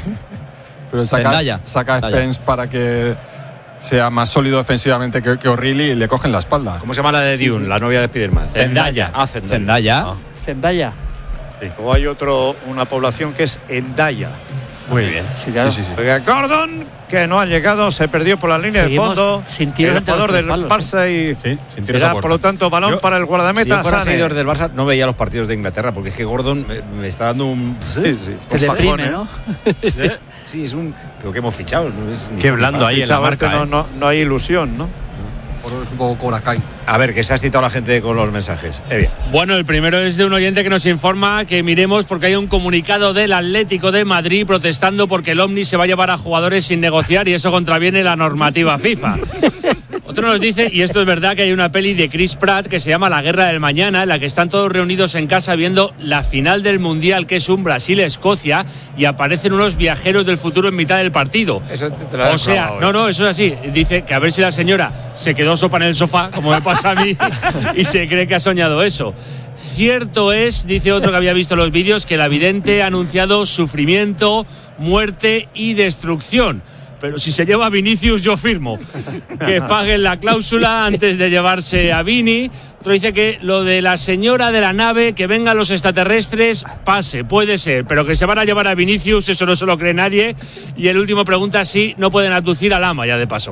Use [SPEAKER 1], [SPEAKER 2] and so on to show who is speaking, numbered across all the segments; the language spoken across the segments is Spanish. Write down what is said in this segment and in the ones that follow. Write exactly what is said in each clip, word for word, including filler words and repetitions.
[SPEAKER 1] Pero saca, saca a Spence para que sea más sólido defensivamente que, que O'Reilly y le cogen la espalda.
[SPEAKER 2] ¿Cómo se llama la de Dune, sí, sí. la novia de Spiderman?
[SPEAKER 3] Zendaya.
[SPEAKER 2] Ah, Zendaya.
[SPEAKER 3] Zendaya.
[SPEAKER 2] Ah.
[SPEAKER 4] Zendaya.
[SPEAKER 5] Sí. O hay otro, una población que es Endaya.
[SPEAKER 3] Muy bien.
[SPEAKER 4] Sí, claro.
[SPEAKER 5] Sí, sí, sí. Gordon, que no ha llegado, se perdió por la línea
[SPEAKER 4] Seguimos
[SPEAKER 5] de fondo.
[SPEAKER 4] Sin tiros
[SPEAKER 5] el jugador del
[SPEAKER 4] palos,
[SPEAKER 5] Barça y
[SPEAKER 1] sí, sin tiros
[SPEAKER 5] será, por lo tanto, balón
[SPEAKER 2] Yo,
[SPEAKER 5] para el guardameta.
[SPEAKER 2] Si yo fuera
[SPEAKER 5] Sané.
[SPEAKER 2] seguidor del Barça, no veía los partidos de Inglaterra, porque es que Gordon me, me está dando un...
[SPEAKER 5] Sí, sí.
[SPEAKER 4] Te deprime, ¿no?
[SPEAKER 2] ¿Sí? Sí, es un... Pero que hemos fichado. No es
[SPEAKER 3] Qué blando ahí en la marca.
[SPEAKER 5] Este no, no, no hay ilusión, ¿no?
[SPEAKER 1] Es un poco Cobra Kai.
[SPEAKER 2] A ver, que se ha citado la gente con los mensajes. Eh, bien.
[SPEAKER 6] Bueno, el primero es de un oyente que nos informa que miremos porque hay un comunicado del Atlético de Madrid protestando porque el Omni se va a llevar a jugadores sin negociar y eso contraviene la normativa FIFA. Otro nos dice, y esto es verdad, que hay una peli de Chris Pratt que se llama La Guerra del Mañana, en la que están todos reunidos en casa viendo la final del Mundial, que es un Brasil-Escocia, y aparecen unos viajeros del futuro en mitad del partido.
[SPEAKER 2] Eso te, te lo
[SPEAKER 6] o sea, no, no, eso es así. Dice que a ver si la señora se quedó sopa en el sofá, como me pasa a mí, y se cree que ha soñado eso. Cierto es, dice otro que había visto los vídeos, que la vidente ha anunciado sufrimiento, muerte y destrucción. Pero si se lleva a Vinicius, yo firmo. Que paguen la cláusula antes de llevarse a Vini. Otro dice que lo de la señora de la nave, que vengan los extraterrestres, pase, puede ser. Pero que se van a llevar a Vinicius, eso no se lo cree nadie. Y el último pregunta si no pueden abducir al ama, ya de paso.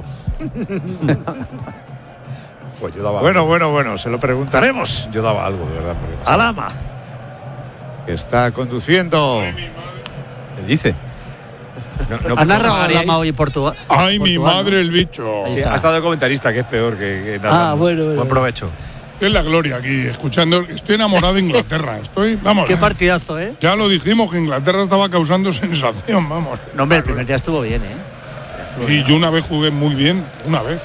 [SPEAKER 2] Pues yo daba
[SPEAKER 5] bueno,
[SPEAKER 2] algo.
[SPEAKER 5] bueno, bueno, se lo preguntaremos.
[SPEAKER 2] Yo daba algo, de verdad. Porque...
[SPEAKER 5] Al ama. Que está conduciendo.
[SPEAKER 3] ¿Qué dice?
[SPEAKER 2] No, no,
[SPEAKER 4] ha narrado
[SPEAKER 2] no
[SPEAKER 4] el ama hoy Portugal.
[SPEAKER 7] Ay, mi
[SPEAKER 4] Portugal,
[SPEAKER 7] madre,
[SPEAKER 4] ¿no?
[SPEAKER 7] el bicho.
[SPEAKER 2] Sí, ha estado de comentarista, que es peor que, que narrando.
[SPEAKER 4] Ah, bueno, bueno.
[SPEAKER 3] Buen provecho.
[SPEAKER 7] Es la gloria aquí, escuchando. Estoy enamorado de Inglaterra. Estoy, vamos.
[SPEAKER 4] Qué partidazo, ¿eh?
[SPEAKER 7] Ya lo dijimos, que Inglaterra estaba causando sensación, vamos.
[SPEAKER 4] No, hombre, el primer día estuvo bien, ¿eh? Estuvo
[SPEAKER 7] Y
[SPEAKER 4] bien.
[SPEAKER 7] yo una vez jugué muy bien, una vez.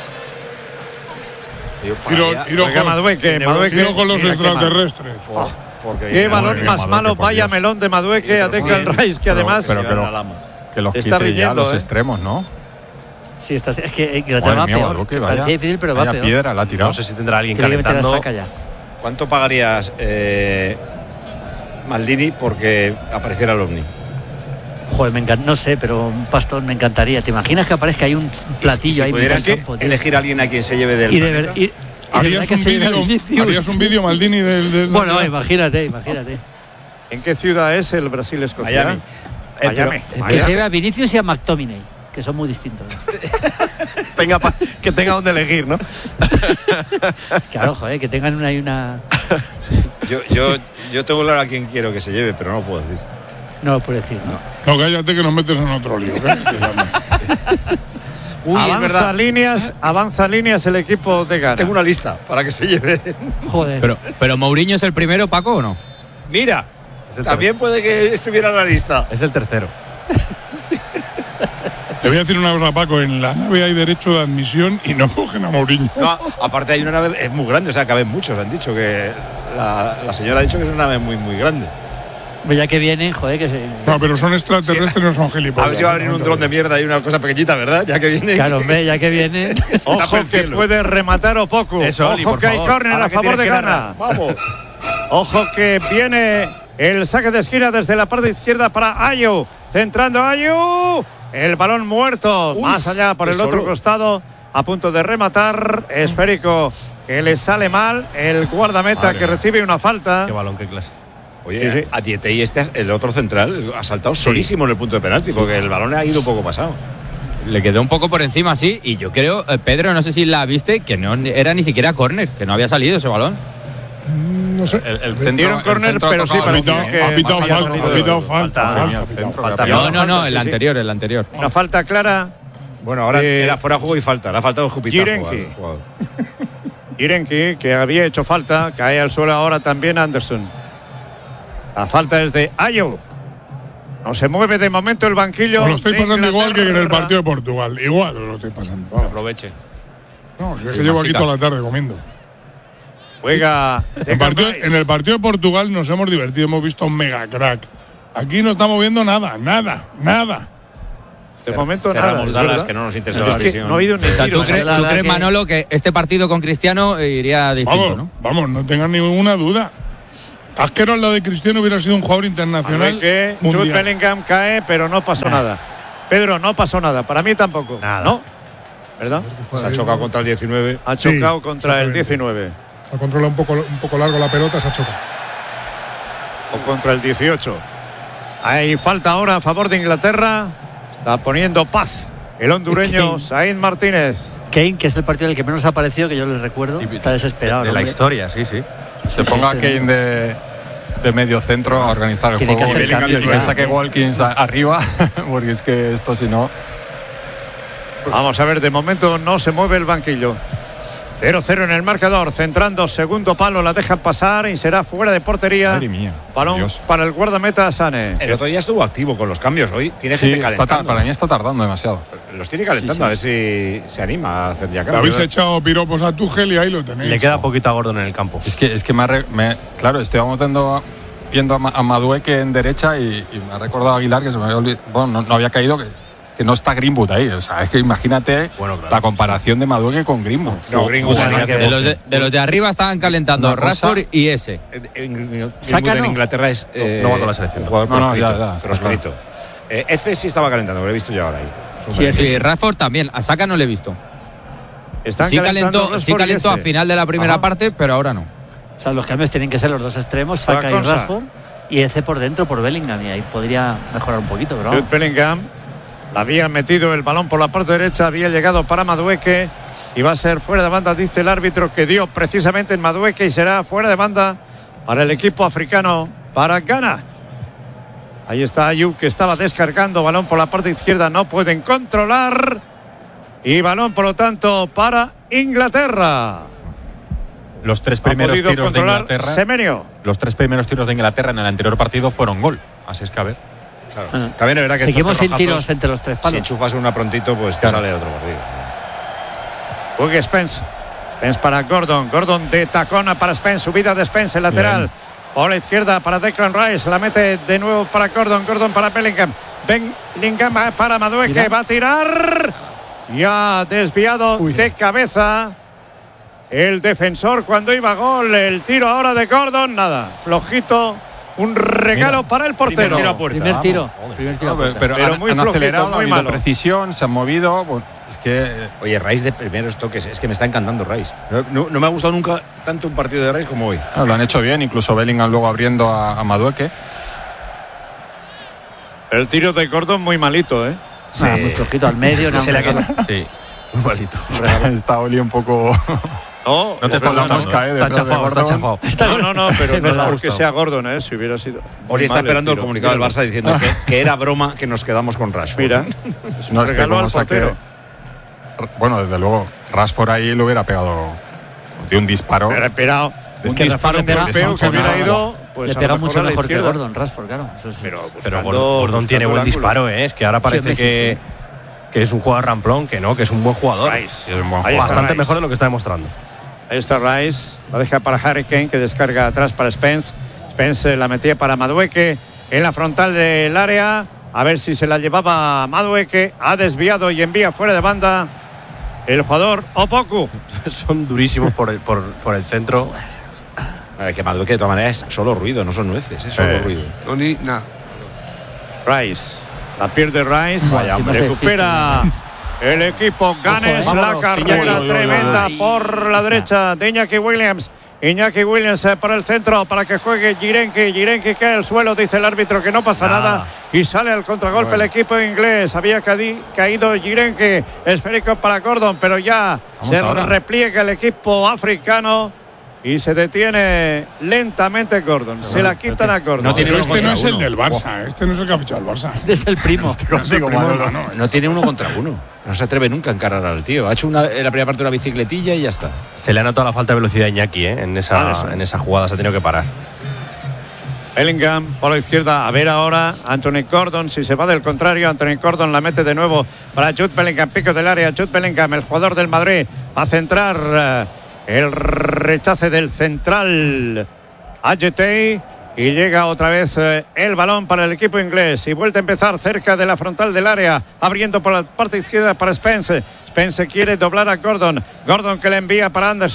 [SPEAKER 2] Yo
[SPEAKER 7] Tiro,
[SPEAKER 2] pagaría-
[SPEAKER 7] tiro
[SPEAKER 5] Oiga,
[SPEAKER 7] con,
[SPEAKER 5] Madueque,
[SPEAKER 7] tiro
[SPEAKER 5] Madueque,
[SPEAKER 7] con los
[SPEAKER 5] mira qué
[SPEAKER 7] extraterrestres.
[SPEAKER 2] por- porque-
[SPEAKER 5] Qué balón
[SPEAKER 1] Madueque,
[SPEAKER 5] más
[SPEAKER 1] Madueque,
[SPEAKER 5] malo,
[SPEAKER 1] por
[SPEAKER 5] vaya
[SPEAKER 1] Dios.
[SPEAKER 5] melón de Madueque a Declan Rice, que además
[SPEAKER 1] pero que lo-
[SPEAKER 2] al ama.
[SPEAKER 1] Que los
[SPEAKER 5] Está
[SPEAKER 1] quite ya
[SPEAKER 5] riñendo,
[SPEAKER 1] los
[SPEAKER 5] ¿eh?
[SPEAKER 1] extremos, ¿no?
[SPEAKER 4] Sí, está, es que Inglaterra va
[SPEAKER 1] Madre mía,
[SPEAKER 4] peor.
[SPEAKER 1] Madueque,
[SPEAKER 4] Parecía
[SPEAKER 1] vaya,
[SPEAKER 4] difícil, pero va
[SPEAKER 1] vaya
[SPEAKER 4] peor.
[SPEAKER 1] piedra la ha tirado.
[SPEAKER 3] No sé si tendrá alguien
[SPEAKER 4] Tiene que meter la
[SPEAKER 3] calentando.
[SPEAKER 4] saca ya.
[SPEAKER 2] ¿Cuánto pagarías, eh, Maldini, porque apareciera el Omni?
[SPEAKER 4] Joder, me encanta, no sé, pero un pastón me encantaría. ¿Te imaginas que aparezca ahí un platillo
[SPEAKER 2] Y si
[SPEAKER 4] ahí en
[SPEAKER 2] pudieras
[SPEAKER 4] el campo, tío?
[SPEAKER 2] elegir a alguien a quien se lleve del
[SPEAKER 4] Y de ver,
[SPEAKER 2] planeta.
[SPEAKER 4] y, y de
[SPEAKER 7] Harías
[SPEAKER 4] verdad que
[SPEAKER 7] un
[SPEAKER 4] se lleve a
[SPEAKER 7] vídeo,
[SPEAKER 4] Vinicius.
[SPEAKER 7] harías un vídeo, Maldini, del. del
[SPEAKER 4] Bueno,
[SPEAKER 7] del-
[SPEAKER 4] imagínate, imagínate.
[SPEAKER 5] ¿En qué ciudad es el Brasil-Escocia?
[SPEAKER 2] Miami.
[SPEAKER 4] Eh,
[SPEAKER 5] Miami.
[SPEAKER 4] pero, que se lleve a Vinicius y a McTominay, que son muy distintos.
[SPEAKER 3] Tenga pa- que tenga donde elegir, ¿no?
[SPEAKER 4] Claro, joder, que tengan una y una.
[SPEAKER 2] Yo, yo, yo tengo claro a quién quiero que se lleve, pero no lo puedo decir.
[SPEAKER 4] No lo puedo decir, ¿no?
[SPEAKER 7] No, cállate que nos metes en otro lío. cállate, vamos.
[SPEAKER 2] Uy, es
[SPEAKER 5] avanza
[SPEAKER 2] verdad.
[SPEAKER 5] líneas, avanza líneas el equipo de Ghana.
[SPEAKER 2] Tengo una lista para que se lleve.
[SPEAKER 4] Joder.
[SPEAKER 8] Pero, pero Mourinho es el primero, Paco, ¿o no?
[SPEAKER 2] Mira,
[SPEAKER 3] Es el
[SPEAKER 2] también puede que estuviera en la lista.
[SPEAKER 3] Es el tercero.
[SPEAKER 7] Te voy a decir una cosa, Paco. En la nave hay derecho de admisión y no cogen a Mourinho.
[SPEAKER 2] No, aparte hay una nave, es muy grande, o sea, caben muchos. Han dicho que la, la señora ha dicho que es una nave muy, muy grande.
[SPEAKER 4] Pues ya que vienen, joder, que se.
[SPEAKER 7] No, pero son extraterrestres, no son
[SPEAKER 2] A
[SPEAKER 7] gilipollas.
[SPEAKER 2] ver si va a venir un dron de mierda y una cosa pequeñita, ¿verdad? Ya que viene.
[SPEAKER 4] Claro, hombre, ya que vienen.
[SPEAKER 5] Ojo que puede rematar o poco.
[SPEAKER 3] Eso, Oli,
[SPEAKER 5] Ojo
[SPEAKER 3] por
[SPEAKER 5] que hay
[SPEAKER 3] favor.
[SPEAKER 5] córner
[SPEAKER 3] Ahora
[SPEAKER 5] a
[SPEAKER 3] que
[SPEAKER 5] favor de
[SPEAKER 3] tienes que
[SPEAKER 5] Ghana.
[SPEAKER 3] narrar.
[SPEAKER 2] Vamos.
[SPEAKER 5] Ojo que viene el saque de esquina desde la parte izquierda para Ayu. Centrando a Ayu. El balón muerto.
[SPEAKER 2] Uy,
[SPEAKER 5] más allá por
[SPEAKER 2] qué
[SPEAKER 5] el otro
[SPEAKER 2] solo.
[SPEAKER 5] costado. A punto de rematar. Esférico que le sale mal. El guardameta
[SPEAKER 1] Madre
[SPEAKER 5] que
[SPEAKER 1] mía.
[SPEAKER 5] recibe una falta.
[SPEAKER 3] Qué balón, qué clase.
[SPEAKER 2] Oye,
[SPEAKER 5] Sí, sí.
[SPEAKER 2] a Dietey este, el otro central, ha saltado solísimo en el punto de penalti, porque el balón ha ido un poco pasado.
[SPEAKER 8] Le quedó un poco por encima, sí. Y yo creo, eh, Pedro, no sé si la viste, que no era ni siquiera córner, que no había salido ese balón.
[SPEAKER 7] No sé.
[SPEAKER 1] El, el centro,
[SPEAKER 5] Dieron
[SPEAKER 1] el
[SPEAKER 5] córner,
[SPEAKER 1] centro
[SPEAKER 5] pero
[SPEAKER 1] ha
[SPEAKER 5] sí
[SPEAKER 1] tocado
[SPEAKER 7] Ha
[SPEAKER 1] el
[SPEAKER 5] parecía
[SPEAKER 7] pitado,
[SPEAKER 5] que-
[SPEAKER 7] ha pitado
[SPEAKER 5] más allá
[SPEAKER 7] falta,
[SPEAKER 5] salido
[SPEAKER 7] ha
[SPEAKER 5] de-
[SPEAKER 7] pitado falta.
[SPEAKER 1] Madre mía,
[SPEAKER 7] falta,
[SPEAKER 1] el centro
[SPEAKER 7] falta.
[SPEAKER 1] que ha
[SPEAKER 8] No, no, no,
[SPEAKER 5] sí,
[SPEAKER 8] el
[SPEAKER 5] sí.
[SPEAKER 8] anterior, el anterior.
[SPEAKER 5] Una falta clara.
[SPEAKER 2] Bueno, ahora
[SPEAKER 5] Eh,
[SPEAKER 2] era fuera de juego y falta. Le ha faltado Jupiter.
[SPEAKER 5] Jirenki. Irenki, que había hecho falta, cae al suelo ahora también Anderson. La falta es de Ayu. No se mueve de momento el banquillo.
[SPEAKER 7] Os lo estoy
[SPEAKER 5] de
[SPEAKER 7] pasando igual que en el
[SPEAKER 5] Inglaterra.
[SPEAKER 7] partido de Portugal. Igual os lo estoy pasando. Vamos.
[SPEAKER 8] Aproveche.
[SPEAKER 7] No, si es
[SPEAKER 8] Sí,
[SPEAKER 7] que llevo aquí
[SPEAKER 8] mastica.
[SPEAKER 7] toda la tarde comiendo.
[SPEAKER 5] Juega
[SPEAKER 7] En el, partido,
[SPEAKER 5] Declan Rice.
[SPEAKER 7] en el partido de Portugal nos hemos divertido, hemos visto un mega crack. Aquí no estamos viendo nada, nada, nada.
[SPEAKER 5] De momento nada.
[SPEAKER 2] Cerramos
[SPEAKER 5] es
[SPEAKER 2] Dallas,
[SPEAKER 5] verdad.
[SPEAKER 2] que no nos interesa
[SPEAKER 5] Es
[SPEAKER 2] la
[SPEAKER 5] que
[SPEAKER 2] visión.
[SPEAKER 5] no ha habido ni
[SPEAKER 8] O sea,
[SPEAKER 5] tiro.
[SPEAKER 8] ¿tú, crees,
[SPEAKER 4] la
[SPEAKER 8] tú
[SPEAKER 4] verdad
[SPEAKER 8] crees,
[SPEAKER 4] que-
[SPEAKER 8] Manolo, que este partido con Cristiano eh, iría distinto,
[SPEAKER 7] Vamos,
[SPEAKER 8] no?
[SPEAKER 7] vamos, no tengan ninguna duda. Asqueroso lo de Cristiano hubiera sido un jugador internacional.
[SPEAKER 5] Que Jude Bellingham cae, pero no pasó nada. nada. Pedro, no pasó nada. Para mí tampoco.
[SPEAKER 3] Nada.
[SPEAKER 5] ¿No? ¿Verdad?
[SPEAKER 2] Se ha chocado contra el diecinueve.
[SPEAKER 5] Ha chocado
[SPEAKER 9] Sí,
[SPEAKER 5] contra el diecinueve.
[SPEAKER 9] Ha controlado un poco, un poco largo la pelota, se ha chocado.
[SPEAKER 5] O contra el dieciocho. Hay falta ahora a favor de Inglaterra. Está poniendo paz el hondureño Said Martínez.
[SPEAKER 4] Kane, que es el partido del que menos ha aparecido, que yo le recuerdo, está desesperado.
[SPEAKER 3] De, de la historia, sí, sí.
[SPEAKER 1] Se ponga Kane de, de medio centro a organizar el
[SPEAKER 4] Tiene
[SPEAKER 1] juego
[SPEAKER 4] que hacer
[SPEAKER 1] y
[SPEAKER 4] cambios
[SPEAKER 1] que
[SPEAKER 4] ya.
[SPEAKER 1] saque Watkins a- arriba, porque es que esto si no…
[SPEAKER 5] Vamos a ver, de momento no se mueve el banquillo. cero cero en el marcador, centrando segundo palo, la dejan pasar y será fuera de portería.
[SPEAKER 1] Madre mía.
[SPEAKER 5] Balón
[SPEAKER 1] Dios.
[SPEAKER 5] para el guardameta Sané.
[SPEAKER 2] El otro día estuvo activo con los cambios. Hoy tiene
[SPEAKER 1] Sí,
[SPEAKER 2] gente
[SPEAKER 1] está
[SPEAKER 2] calentando.
[SPEAKER 1] ta- para mí está tardando demasiado.
[SPEAKER 2] Los tiene calentando,
[SPEAKER 4] Sí, sí.
[SPEAKER 2] a ver si se anima a hacer ya
[SPEAKER 7] Le
[SPEAKER 2] cambios.
[SPEAKER 7] habéis echado piropos a Tuchel y ahí lo tenéis.
[SPEAKER 3] Le queda poquito a Gordon en el campo.
[SPEAKER 1] Es que, es que me, ha re- me- claro, estábamos viendo, viendo a, Ma- a Madueke en derecha y, y me ha recordado a Aguilar que se me había olvidado, bueno, no, no había caído, que, que no está Greenwood ahí. O sea, es que imagínate
[SPEAKER 3] Bueno, claro.
[SPEAKER 1] la comparación de Madueke con Greenwood.
[SPEAKER 2] No, Greenwood
[SPEAKER 3] Jugaría
[SPEAKER 2] en-
[SPEAKER 3] que-
[SPEAKER 8] De los de, de los de arriba estaban calentando
[SPEAKER 1] Una cosa-
[SPEAKER 8] Rashford y ese.
[SPEAKER 2] en- en- Greenwood
[SPEAKER 4] Saca,
[SPEAKER 2] en
[SPEAKER 4] ¿no?
[SPEAKER 2] Inglaterra es eh,
[SPEAKER 3] no va con la selección.
[SPEAKER 2] un jugador
[SPEAKER 1] No, no,
[SPEAKER 2] proscrito.
[SPEAKER 1] ya, ya, está
[SPEAKER 2] proscrito. Eh, Eze sí estaba calentando, lo he visto yo ahora ahí.
[SPEAKER 4] Sí,
[SPEAKER 8] Sí,
[SPEAKER 4] sí.
[SPEAKER 8] Rashford también. A Saka no le he visto.
[SPEAKER 5] Están
[SPEAKER 8] Sí
[SPEAKER 5] calentando
[SPEAKER 8] calentó, sí
[SPEAKER 5] Rashford y
[SPEAKER 8] calentó a
[SPEAKER 5] ese.
[SPEAKER 8] final de la primera
[SPEAKER 5] Ajá.
[SPEAKER 8] parte, pero ahora no.
[SPEAKER 4] O sea, los cambios tienen que ser los dos extremos, Saka y
[SPEAKER 5] Cosa.
[SPEAKER 4] Rashford, y ese por dentro por Bellingham, y ahí podría mejorar un poquito, pero
[SPEAKER 5] Jude
[SPEAKER 4] vamos.
[SPEAKER 5] Bellingham le había metido el balón por la parte derecha, había llegado para Madueke y va a ser fuera de banda, dice el árbitro, que dio precisamente en Madueke y será fuera de banda para el equipo africano, para Ghana. Ahí está Ayub, que estaba descargando balón por la parte izquierda, no pueden controlar y balón por lo tanto para Inglaterra.
[SPEAKER 10] Los tres
[SPEAKER 5] Ha
[SPEAKER 10] primeros
[SPEAKER 5] podido
[SPEAKER 10] tiros de
[SPEAKER 5] controlar
[SPEAKER 10] Inglaterra,
[SPEAKER 5] Semenyo.
[SPEAKER 10] los tres primeros tiros de Inglaterra en el anterior partido fueron gol. Así es que a ver.
[SPEAKER 2] Claro.
[SPEAKER 4] Ah.
[SPEAKER 2] También es verdad que
[SPEAKER 4] Seguimos
[SPEAKER 2] estos
[SPEAKER 4] sin
[SPEAKER 2] cerrojazos,
[SPEAKER 4] tiros entre los tres
[SPEAKER 2] Si
[SPEAKER 4] palos.
[SPEAKER 2] enchufas una prontito, pues te sale otro partido.
[SPEAKER 5] Juegue Spence. Spence para Gordon. Gordon de tacona para Spence. Subida de Spence, el lateral.
[SPEAKER 1] Bien.
[SPEAKER 5] Por la izquierda para Declan Rice. La mete de nuevo para Gordon. Gordon para Bellingham. Bellingham para Madueke.
[SPEAKER 4] Mira.
[SPEAKER 5] Va a tirar. Y ha desviado
[SPEAKER 4] Uy.
[SPEAKER 5] de cabeza el defensor cuando iba a gol. El tiro ahora de Gordon. Nada. Flojito. Un regalo
[SPEAKER 1] Mira.
[SPEAKER 5] para el portero.
[SPEAKER 2] Primer tiro a puerta.
[SPEAKER 4] Primer tiro.
[SPEAKER 10] Vamos,
[SPEAKER 4] Primer tiro.
[SPEAKER 1] No,
[SPEAKER 4] a
[SPEAKER 1] pero,
[SPEAKER 4] puerta.
[SPEAKER 1] pero
[SPEAKER 5] Pero
[SPEAKER 1] han,
[SPEAKER 5] muy
[SPEAKER 1] han
[SPEAKER 5] flojito,
[SPEAKER 1] acelerado,
[SPEAKER 5] muy
[SPEAKER 1] ha habido
[SPEAKER 5] malo.
[SPEAKER 1] precisión, se han movido. Bueno, es que eh,
[SPEAKER 2] Oye, Rice de primeros toques, es que me está encantando Rice. No, no- no me ha gustado nunca tanto un partido de Rice como hoy.
[SPEAKER 1] lo han hecho bien, incluso Bellingham luego abriendo a, a Madueke.
[SPEAKER 5] El tiro de Gordon muy malito, ¿eh?
[SPEAKER 4] Ah, muy flojito al medio. no,
[SPEAKER 3] Se le ha
[SPEAKER 4] no, no.
[SPEAKER 3] quedado. Sí, muy malito.
[SPEAKER 1] Está, está Oli un poco
[SPEAKER 5] No,
[SPEAKER 10] No te
[SPEAKER 5] es
[SPEAKER 10] estás
[SPEAKER 5] verdad,
[SPEAKER 10] la
[SPEAKER 5] no,
[SPEAKER 1] mosca, eh,
[SPEAKER 3] Está
[SPEAKER 1] detrás de
[SPEAKER 3] chafado, está
[SPEAKER 1] Gordon.
[SPEAKER 3] chafado.
[SPEAKER 5] No, no, no, pero
[SPEAKER 4] Es
[SPEAKER 5] no es
[SPEAKER 4] verdad.
[SPEAKER 5] porque sea Gordon, ¿eh? Si hubiera sido. muy
[SPEAKER 2] Oli está
[SPEAKER 5] mal
[SPEAKER 2] esperando el
[SPEAKER 5] tiro.
[SPEAKER 2] comunicado del
[SPEAKER 5] Míralo.
[SPEAKER 2] Barça diciendo que, que era broma que nos quedamos con Rashford.
[SPEAKER 5] Mira, es un
[SPEAKER 1] No, es que
[SPEAKER 5] regalo
[SPEAKER 1] como
[SPEAKER 5] al
[SPEAKER 1] saque-
[SPEAKER 5] portero.
[SPEAKER 1] Bueno, desde luego, Rashford ahí lo hubiera pegado de un disparo.
[SPEAKER 5] Hubiera esperado
[SPEAKER 4] Es
[SPEAKER 5] un
[SPEAKER 4] que
[SPEAKER 5] disparo
[SPEAKER 4] Rashford le pega-
[SPEAKER 5] golpeo que hubiera ido. Pues
[SPEAKER 4] Le
[SPEAKER 5] a
[SPEAKER 4] pega
[SPEAKER 5] lo mejor
[SPEAKER 4] mucho
[SPEAKER 5] a la
[SPEAKER 4] mejor que
[SPEAKER 5] izquierda.
[SPEAKER 4] Gordon, Rashford, claro. Eso sí.
[SPEAKER 5] Pero,
[SPEAKER 3] Pero
[SPEAKER 5] buscando-
[SPEAKER 3] Gordon, Gordon tiene
[SPEAKER 5] buscando
[SPEAKER 3] buen
[SPEAKER 5] el ángulo.
[SPEAKER 3] disparo, ¿eh? Es que ahora parece
[SPEAKER 4] Messi,
[SPEAKER 3] que, que es un jugador ramplón, que no, que es un buen jugador.
[SPEAKER 5] Rice.
[SPEAKER 1] Sí, es un buen
[SPEAKER 5] Ahí
[SPEAKER 1] jugador.
[SPEAKER 5] está
[SPEAKER 3] Bastante
[SPEAKER 5] Rice.
[SPEAKER 3] mejor de lo que está demostrando.
[SPEAKER 5] Ahí está Rice. La deja para Harry Kane, que descarga atrás para Spence. Spence eh, la metía para Madueke en la frontal del área. A ver si se la llevaba Madueke. Ha desviado y envía fuera de banda el jugador Opoku.
[SPEAKER 3] Son durísimos por el, por, por el centro.
[SPEAKER 2] Eh, que Madueke de todas maneras es solo ruido, no son nueces, es solo
[SPEAKER 3] Eh.
[SPEAKER 2] ruido.
[SPEAKER 11] No, ni nada.
[SPEAKER 5] Rice. La pierde Rice.
[SPEAKER 4] Vaya, hombre.
[SPEAKER 5] Recupera el equipo Ganes.
[SPEAKER 4] Ojo,
[SPEAKER 5] La
[SPEAKER 4] vámonos,
[SPEAKER 5] carrera
[SPEAKER 1] Iñaki, uy, uy,
[SPEAKER 5] tremenda
[SPEAKER 4] uy.
[SPEAKER 5] por la derecha de Iñaki Williams. Iñaki Williams eh, para el centro para que juegue Girenki. Girenki cae al suelo, dice el árbitro que no pasa nada.
[SPEAKER 3] Nada.
[SPEAKER 5] Y sale al contragolpe
[SPEAKER 1] Bueno.
[SPEAKER 5] el equipo inglés. Había cadi- caído Girenki. Esférico para Gordon, pero ya
[SPEAKER 1] Vamos
[SPEAKER 5] se
[SPEAKER 1] ahora.
[SPEAKER 5] repliega el equipo africano. Y se detiene lentamente Gordon. Se la quitan a Gordon.
[SPEAKER 2] No tiene
[SPEAKER 7] Pero
[SPEAKER 2] uno
[SPEAKER 7] este no
[SPEAKER 2] contra
[SPEAKER 7] es el
[SPEAKER 2] uno.
[SPEAKER 7] del Barça, este no es el que ha fichado el Barça.
[SPEAKER 4] Es el primo.
[SPEAKER 7] No es el primo, hermano.
[SPEAKER 2] No tiene uno contra uno. No se atreve nunca a encarar al tío. Ha hecho una, en la primera parte una bicicletilla y ya está.
[SPEAKER 3] Se le ha notado la falta de velocidad a Iñaki, ¿eh? En esa,
[SPEAKER 5] Alisson.
[SPEAKER 3] en esa jugada se ha tenido que parar.
[SPEAKER 5] Bellingham por la izquierda. A ver ahora Anthony Gordon. Si se va del contrario, Anthony Gordon la mete de nuevo para Jude Bellingham. Pico del área. Jude Bellingham, el jugador del Madrid. Va a centrar eh, el rechace del central Ayetey. Y llega otra vez eh, el balón para el equipo inglés. Y vuelve a empezar cerca de la frontal del área. Abriendo por la parte izquierda para Spence. Spence quiere doblar a Gordon. Gordon que le envía para Anderson.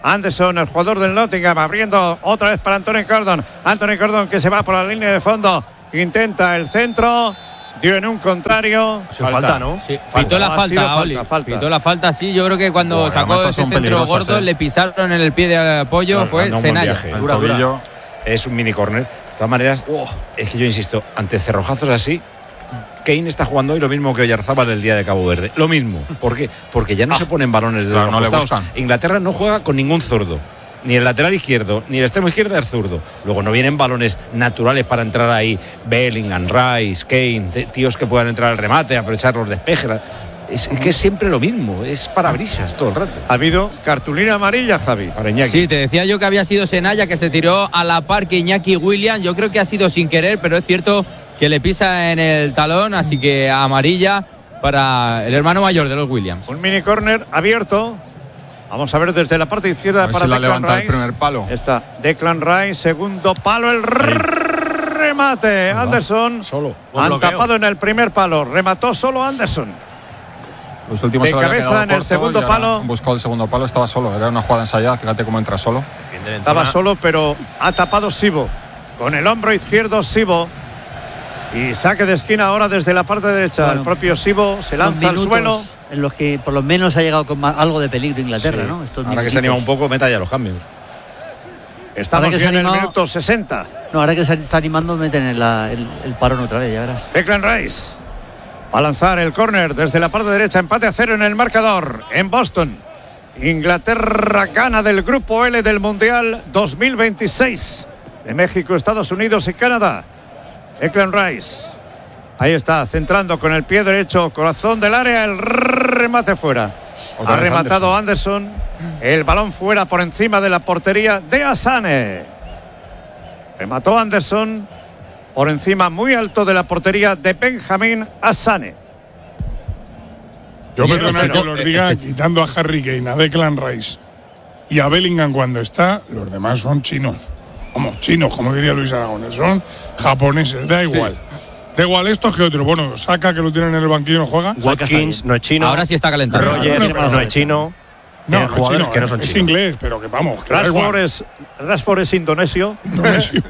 [SPEAKER 5] Anderson, el jugador del Nottingham, abriendo otra vez para Anthony Gordon. Anthony Gordon que se va por la línea de fondo. Intenta el centro. Dio en un contrario.
[SPEAKER 3] Falta, falta ¿no?
[SPEAKER 8] Sí, pitó la falta, Oli. Pitó la falta, sí. Yo creo que cuando bueno, sacó ese centro gordo, eh. le pisaron en el pie de apoyo. No, fue Senaya.
[SPEAKER 2] Dura, dura. Es un mini córner. De todas maneras, oh, es que yo insisto, ante cerrojazos así, Kane está jugando hoy lo mismo que Oyarzábal el día de Cabo Verde. Lo mismo. ¿Por qué? Porque ya no ah, se ponen balones de
[SPEAKER 1] claro,
[SPEAKER 2] los
[SPEAKER 1] no
[SPEAKER 2] costados. Inglaterra no juega con ningún zurdo. Ni el lateral izquierdo, ni el extremo izquierdo es zurdo. Luego no vienen balones naturales para entrar ahí. Bellingham, Rice, Kane, tíos que puedan entrar al remate, aprovechar los despejes. Es, es que es siempre lo mismo, es parabrisas todo el rato.
[SPEAKER 5] Ha habido cartulina amarilla, Javi, para Iñaki.
[SPEAKER 8] Sí, te decía yo que había sido Senaya que se tiró a la par que Iñaki Williams. Yo creo que ha sido sin querer, pero es cierto que le pisa en el talón, así que amarilla para el hermano mayor de los Williams.
[SPEAKER 5] Un mini córner abierto. Vamos a ver desde la parte izquierda para
[SPEAKER 1] si
[SPEAKER 5] Declan
[SPEAKER 1] levanta
[SPEAKER 5] Rice.
[SPEAKER 1] El primer palo.
[SPEAKER 5] Está Declan Rice, segundo palo, el remate. Ahí. Anderson.
[SPEAKER 2] Solo.
[SPEAKER 5] Han tapado en el primer palo. Remató solo Anderson.
[SPEAKER 1] Los últimos
[SPEAKER 5] de cabeza en el segundo palo.
[SPEAKER 1] Buscó el segundo palo, estaba solo. Era una jugada ensayada. Fíjate cómo entra solo.
[SPEAKER 5] Estaba solo, pero ha tapado Sibo. Con el hombro izquierdo, Sibo. Y saque de esquina ahora desde la parte derecha. Bueno, el propio Sibo se lanza al suelo.
[SPEAKER 4] En los que por lo menos ha llegado con algo de peligro Inglaterra, sí. ¿no? Estos
[SPEAKER 2] ahora minutitos. Que se anima un poco, meta ya los cambios.
[SPEAKER 5] Estamos ya en el minuto sesenta.
[SPEAKER 4] No, ahora que se está animando, meten el, el, el parón otra vez, ya verás.
[SPEAKER 5] Declan Rice va a lanzar el córner desde la parte derecha. Empate a cero en el marcador en Boston. Inglaterra gana del grupo L del Mundial dos mil veintiséis de México, Estados Unidos y Canadá. Declan Rice. Ahí está, centrando con el pie derecho, corazón del área, el remate fuera. Otra ha rematado Anderson. Anderson. El balón fuera por encima de la portería de Asane. Remató Anderson por encima muy alto de la portería de Benjamín Asane.
[SPEAKER 7] Yo perdona que los diga quitando a Harry Kane, a Declan Rice y a Bellingham cuando está, los demás son chinos. Vamos, chinos, como diría Luis Aragonés, son japoneses, da igual. Sí. Da igual esto que otro. Bueno, Saka, que lo tienen en el banquillo, no juega.
[SPEAKER 3] Watkins no es chino.
[SPEAKER 8] Ahora sí está calentando.
[SPEAKER 3] Roger no, no, no es chino.
[SPEAKER 7] No, no es chino, que no son es chinos. Inglés, pero que vamos. Que
[SPEAKER 5] Rashford, es, Rashford es indonesio.
[SPEAKER 7] Indonesio.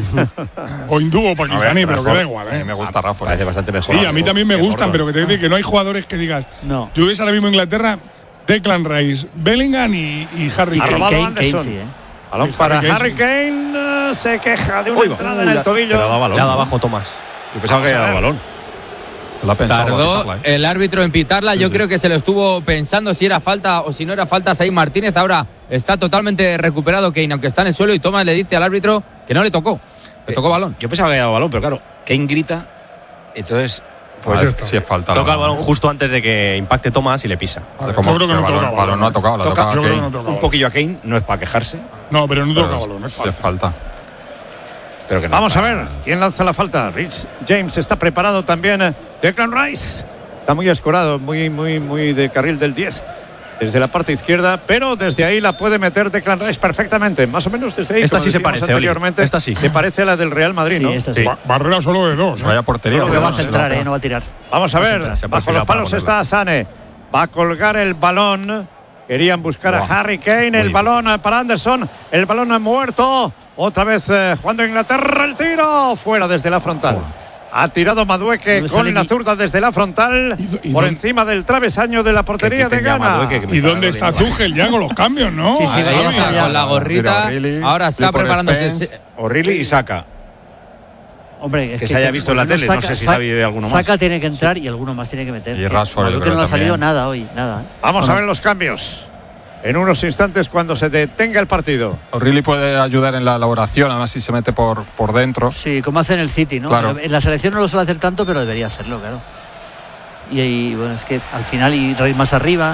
[SPEAKER 7] O hindú o pakistaní, pero que da igual. ¿eh?
[SPEAKER 1] A mí me gusta Rashford.
[SPEAKER 2] Parece bastante mejor.
[SPEAKER 7] Sí, a mí también me gustan, pero que te digo que no hay jugadores que digas.
[SPEAKER 4] No.
[SPEAKER 7] Tú ves ahora mismo Inglaterra, Declan Rice, Bellingham y, y Harry Kane.
[SPEAKER 5] Kane, Kane, Kane sí, ¿eh? Balón para Harry Kane. Se queja de una Uy, entrada uh, en el tobillo.
[SPEAKER 3] Le da balón. Le da abajo Tomás.
[SPEAKER 2] Yo pensaba que era balón.
[SPEAKER 8] La Tardó pitarla, ¿eh? El árbitro en pitarla. Sí, Yo sí. creo que se lo estuvo pensando si era falta o si no era falta. Said Martínez ahora está totalmente recuperado Kane, aunque está en el suelo, y Thomas le dice al árbitro que no le tocó. Le eh, tocó balón.
[SPEAKER 2] Yo pensaba que era balón, pero claro, Kane grita. Entonces,
[SPEAKER 1] pues ah, si es falta.
[SPEAKER 3] Toca el balón justo antes de que impacte Thomas y le pisa.
[SPEAKER 1] Vale, como yo creo que no balón, toca balón, no ha tocado. La toca, toca
[SPEAKER 2] no toca un poquillo a Kane, no es para quejarse.
[SPEAKER 7] No, pero no toca balón, es falta.
[SPEAKER 1] Es falta.
[SPEAKER 5] Pero que no Vamos a ver quién lanza la falta. Rich James está preparado también. Declan Rice está muy escorado, muy, muy, muy de carril del diez. Desde la parte izquierda, pero desde ahí la puede meter Declan Rice perfectamente. Más o menos desde ahí.
[SPEAKER 3] Esta sí se parece,
[SPEAKER 5] anteriormente.
[SPEAKER 3] Esta sí.
[SPEAKER 5] Se parece a la del Real Madrid,
[SPEAKER 4] sí,
[SPEAKER 5] ¿no?
[SPEAKER 4] Esta sí.
[SPEAKER 7] Ba Barrera solo de dos. ¿eh?
[SPEAKER 1] Vaya portería.
[SPEAKER 4] No va a centrar, eh, no va a tirar.
[SPEAKER 5] Vamos a ver. Bajo los palos está Asane. Va a colgar el balón. Querían buscar wow. a Harry Kane. El Muy balón bien. para Anderson. El balón muerto. Otra vez eh, jugando Inglaterra. El tiro. Fuera desde la frontal. Wow. Ha tirado Madueque no con la zurda desde la frontal. ¿Y, y por encima del travesaño de la portería de Ghana.
[SPEAKER 7] ¿Y dónde está Tuchel ya con los cambios, no?
[SPEAKER 4] Sí, sí,
[SPEAKER 8] ahí está, con la gorrita. Ahora está preparándose.
[SPEAKER 2] O'Reilly y Saka.
[SPEAKER 4] Hombre, es
[SPEAKER 2] que,
[SPEAKER 4] que
[SPEAKER 2] se haya visto en la tele, Saka, no sé si Javi ve alguno más.
[SPEAKER 4] Saka tiene que entrar sí. y alguno más tiene que meter.
[SPEAKER 1] Y Rashford,
[SPEAKER 4] yo creo que no ha salido nada hoy, nada.
[SPEAKER 5] Vamos bueno. a ver los cambios. En unos instantes cuando se detenga el partido.
[SPEAKER 1] O'Reilly puede ayudar en la elaboración, además si se mete por, por dentro.
[SPEAKER 4] Sí, como hace en el City, ¿no?
[SPEAKER 1] Claro.
[SPEAKER 4] En la selección no lo suele hacer tanto, pero debería hacerlo, claro. Y, y bueno, es que al final y más arriba.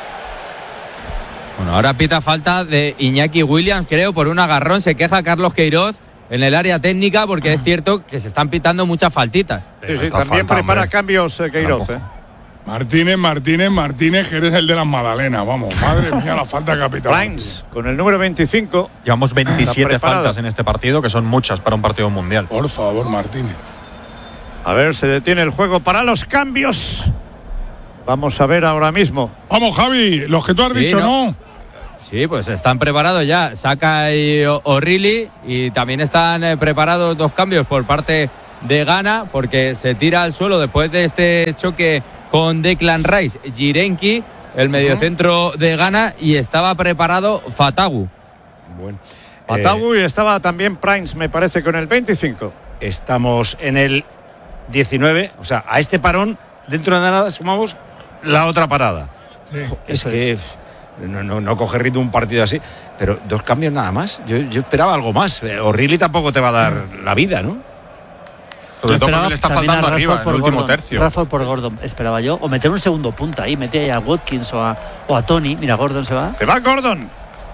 [SPEAKER 8] Bueno, ahora pita falta de Iñaki Williams, creo, por un agarrón. Se queja Carlos Queiroz en el área técnica porque es cierto que se están pitando muchas faltitas.
[SPEAKER 5] Sí, sí, también falta, prepara hombre. cambios eh, Queiroz, ¿eh?
[SPEAKER 7] Martínez, Martínez, Martínez, que eres el de las Magdalenas, vamos, madre mía, la falta capital.
[SPEAKER 5] Lines, con el número veinticinco.
[SPEAKER 10] Llevamos veintisiete faltas en este partido, que son muchas para un partido mundial.
[SPEAKER 7] Por favor, Martínez.
[SPEAKER 5] A ver, se detiene el juego para los cambios. Vamos a ver ahora mismo.
[SPEAKER 7] Vamos, Javi, los que tú has sí, dicho, ¿no? ¿no?
[SPEAKER 8] Sí, pues están preparados ya Saka y O'Reilly, y también están eh, preparados dos cambios por parte de Ghana, porque se tira al suelo después de este choque con Declan Rice, Jirenki, el mediocentro de Ghana, y estaba preparado Fatagu.
[SPEAKER 2] Bueno,
[SPEAKER 5] Fatagu eh, y estaba también Prince, me parece, con el veinticinco.
[SPEAKER 2] Estamos en el diecinueve, o sea, a este parón, dentro de nada sumamos la otra parada.
[SPEAKER 9] Sí,
[SPEAKER 2] es que es. No, no, no coge ritmo un partido así, pero dos cambios nada más. Yo, yo esperaba algo más. O'Reilly tampoco te va a dar la vida, ¿no?
[SPEAKER 1] Sobre todo porque le está faltando arriba en el último
[SPEAKER 4] Gordon,
[SPEAKER 1] tercio.
[SPEAKER 4] Rafael por Gordon, esperaba yo. O meter un segundo punta ahí, mete ahí a Watkins o a, o a Tony. Mira, Gordon se va.
[SPEAKER 5] Se va Gordon.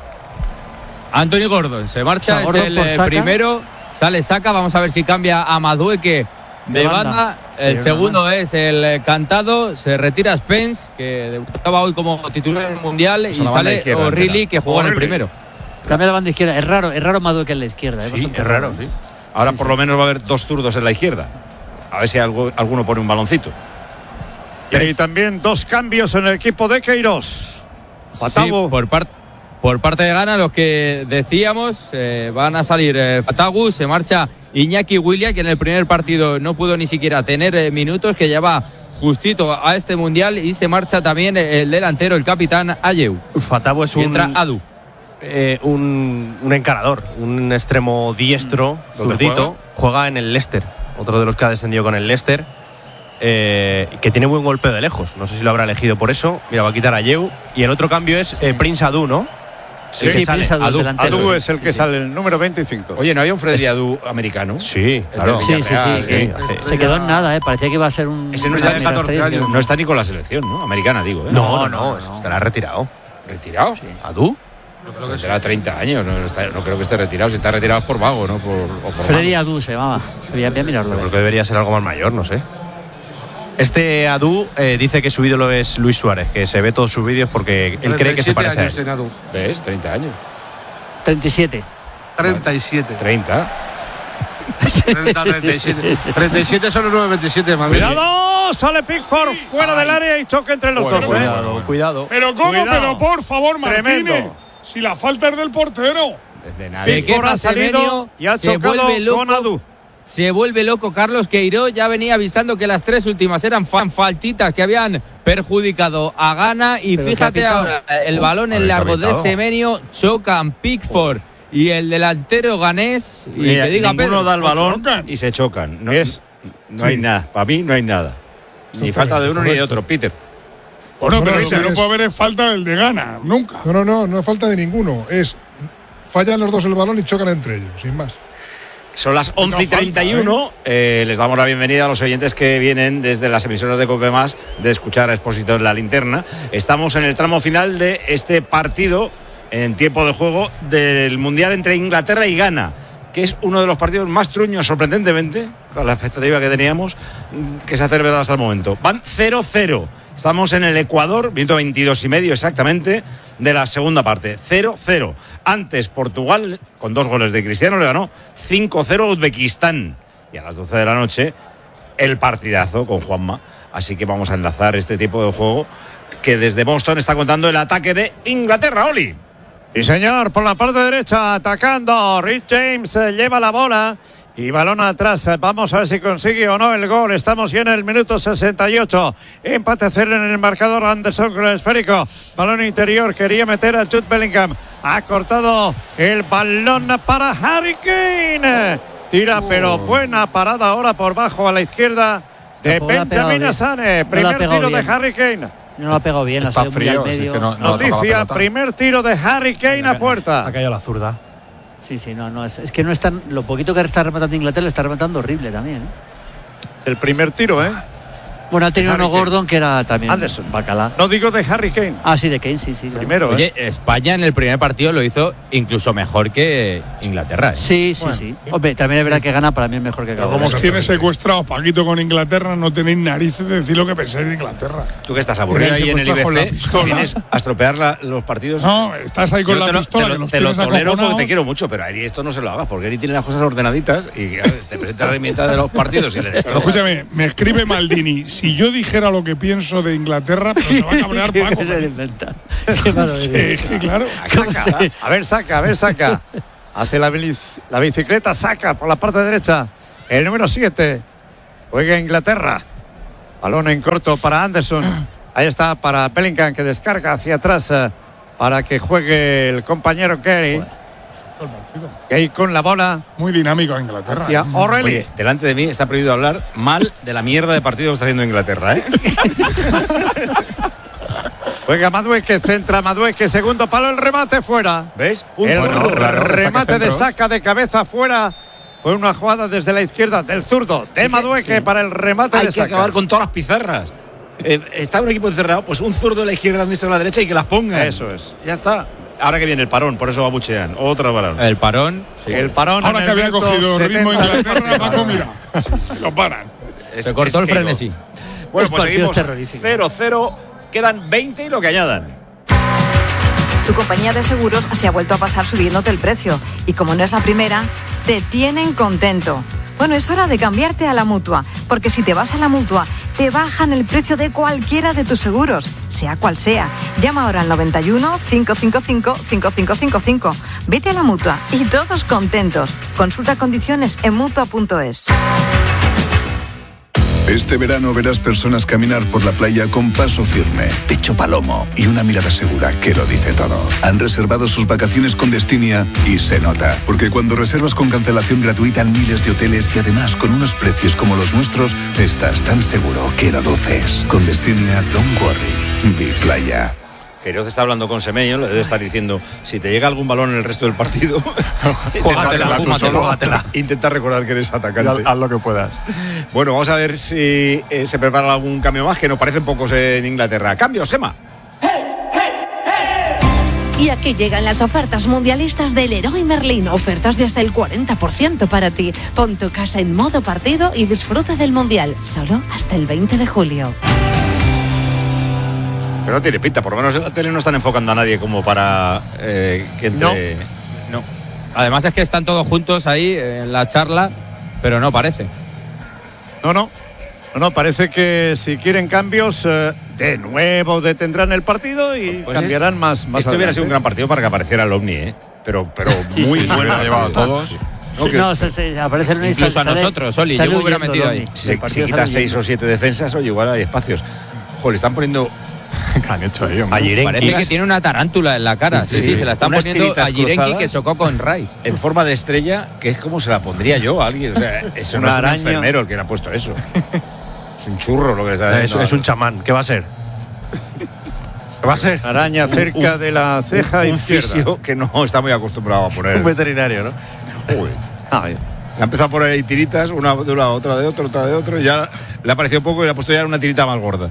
[SPEAKER 8] Anthony Gordon se marcha,
[SPEAKER 4] o sea, Gordon
[SPEAKER 8] es el eh, primero. Sale Saka, vamos a ver si cambia a Madueke de, de banda. banda. El sí, segundo banda. Es el cantado. Se retira Spence, que debutaba hoy como titular en el Mundial. Y sale O'Reilly, que jugó en el primero.
[SPEAKER 4] Cambia la banda izquierda. Es raro, es raro Madueke en la izquierda. Es,
[SPEAKER 2] sí, es raro, raro, sí. Ahora sí, por sí. lo menos va a haber dos zurdos en la izquierda. A ver si algo, alguno pone un baloncito.
[SPEAKER 5] Y hay también dos cambios en el equipo de Queiroz.
[SPEAKER 8] Fatagu. Sí, por parte. Por parte de Ghana, los que decíamos, eh, van a salir eh, Fatagu, se marcha Iñaki Williams, que en el primer partido no pudo ni siquiera tener eh, minutos, que ya va justito a este Mundial, y se marcha también el delantero, el capitán Ayew.
[SPEAKER 3] Fatagu es
[SPEAKER 8] y
[SPEAKER 3] un...
[SPEAKER 8] entra Adu.
[SPEAKER 3] Eh, un, un encarador, un extremo diestro, zurdito, juega? juega en el Leicester, otro de los que ha descendido con el Leicester, eh, que tiene buen golpeo de lejos, no sé si lo habrá elegido por eso. Mira, va a quitar a Ayew, y el otro cambio es eh, Prince Adu, ¿no?
[SPEAKER 5] Sí, sí, Prince Adu, Adu, Adu es el que sí, sale, el número veinticinco.
[SPEAKER 2] Oye, ¿no había un Freddy Adu americano?
[SPEAKER 3] Sí, claro.
[SPEAKER 4] Sí, sí, sí, sí, sí. Se quedó en nada, ¿eh? Parecía que iba a ser un...
[SPEAKER 2] Ese no está en catorce años. No está ni con la selección, ¿no? Americana, digo. ¿eh?
[SPEAKER 3] No, no, no, no, estará retirado.
[SPEAKER 2] ¿Retirado?
[SPEAKER 3] Sí. ¿Adu?
[SPEAKER 2] No creo que será treinta años, no, está, no creo que esté retirado. Si está retirado es por vago, ¿no? Por, o por
[SPEAKER 4] Freddy Adu se llamaba. Voy a mirarlo.
[SPEAKER 3] Creo que debería ser algo más mayor, no sé. Este Adu eh, dice que su ídolo es Luis Suárez, que se ve todos sus vídeos porque él cree que se parece a él.
[SPEAKER 2] Adu. ¿Ves? treinta años.
[SPEAKER 4] treinta y siete.
[SPEAKER 11] treinta y siete.
[SPEAKER 2] treinta.
[SPEAKER 11] treinta, treinta y siete. treinta y siete son los nueve veintisiete de Madrid.
[SPEAKER 5] ¡Cuidado! Sale Pickford fuera Ay. del área y choque entre los bueno, dos.
[SPEAKER 3] Cuidado,
[SPEAKER 5] ¿eh?
[SPEAKER 3] cuidado.
[SPEAKER 7] Pero ¿cómo?
[SPEAKER 5] Cuidado.
[SPEAKER 7] Pero por favor, Martínez.
[SPEAKER 5] Tremendo.
[SPEAKER 7] Si la falta es del portero.
[SPEAKER 2] Desde nadie.
[SPEAKER 8] Se
[SPEAKER 5] ha salido y ha
[SPEAKER 8] se
[SPEAKER 5] chocado
[SPEAKER 8] vuelve loco,
[SPEAKER 5] con Adu.
[SPEAKER 8] Se vuelve loco Carlos Queiroz. Ya venía avisando que las tres últimas eran faltitas que habían perjudicado a Ghana. Y pero fíjate ahora, el balón en largo de Semenyo, chocan Pickford y el delantero ganés. Y
[SPEAKER 2] Mira,
[SPEAKER 8] que diga
[SPEAKER 2] ninguno
[SPEAKER 8] Pedro,
[SPEAKER 2] da el balón y se chocan. No, es, no hay sí. nada. Para mí no hay nada. Ni falta de uno correcto. Ni de otro, Peter.
[SPEAKER 7] Bueno,
[SPEAKER 9] no,
[SPEAKER 7] pero
[SPEAKER 9] no,
[SPEAKER 7] lo que no puede haber es falta del de Ghana, nunca.
[SPEAKER 9] No, no, no, no es falta de ninguno. Es fallan los dos el balón y chocan entre ellos, sin más.
[SPEAKER 2] Son las once y treinta y uno. ¿eh? Eh, les damos la bienvenida a los oyentes que vienen desde las emisoras de COPE Más de escuchar a Expósito en la linterna. Estamos en el tramo final de este partido en tiempo de juego del Mundial entre Inglaterra y Ghana, que es uno de los partidos más truños, sorprendentemente, con la expectativa que teníamos, que se ha celebrado hasta el momento. Van cero cero. Estamos en el Ecuador, minuto veintidós y medio exactamente de la segunda parte. cero cero. Antes Portugal, con dos goles de Cristiano, le ganó cinco cero a Uzbekistán. Y a las doce de la noche, el partidazo con Juanma. Así que vamos a enlazar este tipo de juego que desde Boston está contando el ataque de Inglaterra, Oli.
[SPEAKER 5] Y señor, por la parte derecha, atacando. Rich James eh, lleva la bola y balón atrás. Vamos a ver si consigue o no el gol. Estamos ya en el minuto sesenta y ocho. Empate cero en el marcador. Anderson con el esférico. Balón interior. Quería meter a Jude Bellingham. Ha cortado el balón para Harry Kane. Tira, oh. pero buena parada ahora por bajo a la izquierda de Benjamin Asane. Primer no tiro bien. de Harry Kane.
[SPEAKER 4] No lo ha pegado bien.
[SPEAKER 1] Está frío.
[SPEAKER 4] Medio.
[SPEAKER 1] Sí, que no, no
[SPEAKER 5] Noticia, primer tiro de Harry Kane a puerta.
[SPEAKER 3] Ha caído la zurda.
[SPEAKER 4] Sí, sí, no, no es, es que no es tan. Lo poquito que está rematando Inglaterra, le está rematando horrible también. ¿eh?
[SPEAKER 5] El primer tiro, ¿eh?
[SPEAKER 4] Bueno, ha tenido uno Gordon que era también
[SPEAKER 5] Anderson.
[SPEAKER 4] Bacalá.
[SPEAKER 5] No digo de Harry Kane.
[SPEAKER 4] Ah, sí, de Kane, sí, sí.
[SPEAKER 5] Primero,
[SPEAKER 8] Oye,
[SPEAKER 5] ¿eh?
[SPEAKER 8] España en el primer partido lo hizo incluso mejor que Inglaterra. ¿eh?
[SPEAKER 4] Sí, sí, bueno. sí. Hombre, también es verdad sí. que gana para mí es mejor que Gana.
[SPEAKER 7] Como os tiene secuestrado Paquito con Inglaterra, no tenéis narices de decir lo que pensáis de Inglaterra.
[SPEAKER 2] Tú que estás aburrido ahí en el I B C, vienes a estropear la, los partidos.
[SPEAKER 7] No, estás ahí con
[SPEAKER 2] Yo
[SPEAKER 7] la
[SPEAKER 2] te lo,
[SPEAKER 7] pistola.
[SPEAKER 2] Te lo,
[SPEAKER 7] que nos
[SPEAKER 2] te lo tolero porque te quiero mucho, pero ahí esto no se lo hagas, porque Eri tiene las cosas ordenaditas y te presenta la herramienta de los partidos y le
[SPEAKER 7] Pero escúchame, me escribe Maldini. si yo dijera lo que pienso de Inglaterra, pero se va a cabrear Paco.
[SPEAKER 4] Qué maravilla.
[SPEAKER 7] Sí, claro.
[SPEAKER 5] Saca, a ver, saca, a ver, saca. Hace la, la bicicleta, saca por la parte derecha. El número siete. Juega Inglaterra. Balón en corto para Anderson. Ahí está para Bellingham, que descarga hacia atrás eh, para que juegue el compañero Gary. Gay con la bola.
[SPEAKER 7] Muy dinámico Inglaterra.
[SPEAKER 5] Hacia O'Reilly.
[SPEAKER 2] Oye, delante de mí está prohibido hablar mal de la mierda de partido que está haciendo Inglaterra, ¿eh?
[SPEAKER 5] Juega Madueque, centra Madueque, segundo palo, el remate fuera.
[SPEAKER 2] ¿Ves?
[SPEAKER 5] El
[SPEAKER 1] bueno, claro,
[SPEAKER 5] remate de
[SPEAKER 1] centro.
[SPEAKER 5] saca de cabeza fuera. Fue una jugada desde la izquierda del zurdo de sí, Madueque sí. para el remate
[SPEAKER 2] Hay
[SPEAKER 5] de
[SPEAKER 2] que
[SPEAKER 5] saca.
[SPEAKER 2] acabar con todas las pizarras. Eh, está un equipo encerrado, pues un zurdo de la izquierda, un diestro de la derecha y que las ponga.
[SPEAKER 5] Eso es.
[SPEAKER 2] Ya está. Ahora que viene el parón, por eso abuchean. Otra parón.
[SPEAKER 8] El parón.
[SPEAKER 5] Sí. El parón.
[SPEAKER 7] Ahora que había cogido ritmo Inglaterra, Paco, mira. Lo paran.
[SPEAKER 2] Es,
[SPEAKER 8] Se cortó
[SPEAKER 2] es
[SPEAKER 8] el frenesí.
[SPEAKER 2] Bueno, pues seguimos cero cero. Quedan veinte y lo que añadan.
[SPEAKER 12] Tu compañía de seguros se ha vuelto a pasar subiéndote el precio. Y como no es la primera, te tienen contento. Bueno, es hora de cambiarte a la Mutua, porque si te vas a la Mutua, te bajan el precio de cualquiera de tus seguros, sea cual sea. Llama ahora al noventa y uno, cinco cinco cinco, cinco cinco cinco cinco. Vete a la Mutua y todos contentos. Consulta condiciones en mutua punto es.
[SPEAKER 13] Este verano verás personas caminar por la playa con paso firme, pecho palomo y una mirada segura que lo dice todo. Han reservado sus vacaciones con Destinia y se nota, porque cuando reservas con cancelación gratuita en miles de hoteles y además con unos precios como los nuestros, estás tan seguro que lo luces. Con Destinia, don't worry, vi playa.
[SPEAKER 2] Queiroz está hablando con Semeño, le debe estar diciendo, si te llega algún balón en el resto del partido,
[SPEAKER 1] Júgatela, tú solo.
[SPEAKER 2] Júgatela. Intenta recordar que eres atacante.
[SPEAKER 1] Haz, haz lo que puedas.
[SPEAKER 2] Bueno, vamos a ver si eh, se prepara algún cambio más, que nos parecen pocos en Inglaterra. Cambios, Gemma.
[SPEAKER 14] Y aquí llegan las ofertas mundialistas del Leroy Merlin. Ofertas de hasta el cuarenta por ciento para ti. Pon tu casa en modo partido y disfruta del Mundial. Solo hasta el veinte de julio.
[SPEAKER 2] Pero no tiene pinta, por lo menos en la tele no están enfocando a nadie como para eh, que entre...
[SPEAKER 8] No, no. Además es que están todos juntos ahí en la charla, pero no parece.
[SPEAKER 5] No, no. No, no, parece que si quieren cambios, eh, de nuevo detendrán el partido y pues cambiarán es, más, más
[SPEAKER 2] Esto adelante. Hubiera sido un gran partido para que apareciera el Omni, ¿eh? Pero, pero
[SPEAKER 8] sí,
[SPEAKER 2] muy
[SPEAKER 8] sí,
[SPEAKER 2] bueno.
[SPEAKER 8] Sí,
[SPEAKER 2] ha llevado a todos.
[SPEAKER 4] Sí. No, que, no se, se aparece el
[SPEAKER 8] incluso a nosotros, Oli, yo me hubiera metido ahí.
[SPEAKER 2] Si, si quitas seis o siete defensas, oye, igual hay espacios. Joder, le están poniendo...
[SPEAKER 1] ¿Qué han hecho ahí, hombre?
[SPEAKER 8] Parece que tiene una tarántula en la cara. Sí, sí, sí se la están poniendo a Jirenki, que chocó con Rice.
[SPEAKER 2] En forma de estrella, que es como se la pondría yo a alguien. O sea, eso no es un enfermero el que le ha puesto eso. Es un churro lo que le está dando.
[SPEAKER 3] Es, es un chamán. ¿Qué va a ser? ¿Qué va a ser?
[SPEAKER 5] Araña cerca un, de la ceja
[SPEAKER 2] un,
[SPEAKER 5] izquierda.
[SPEAKER 2] Un fisio que no está muy acostumbrado a poner.
[SPEAKER 3] Un veterinario, ¿no?
[SPEAKER 2] Joder. Ah, ha empezado a poner ahí tiritas, una de un lado, otra de otro, otra de otro, y ya le ha parecido poco y le ha puesto ya una tirita más gorda.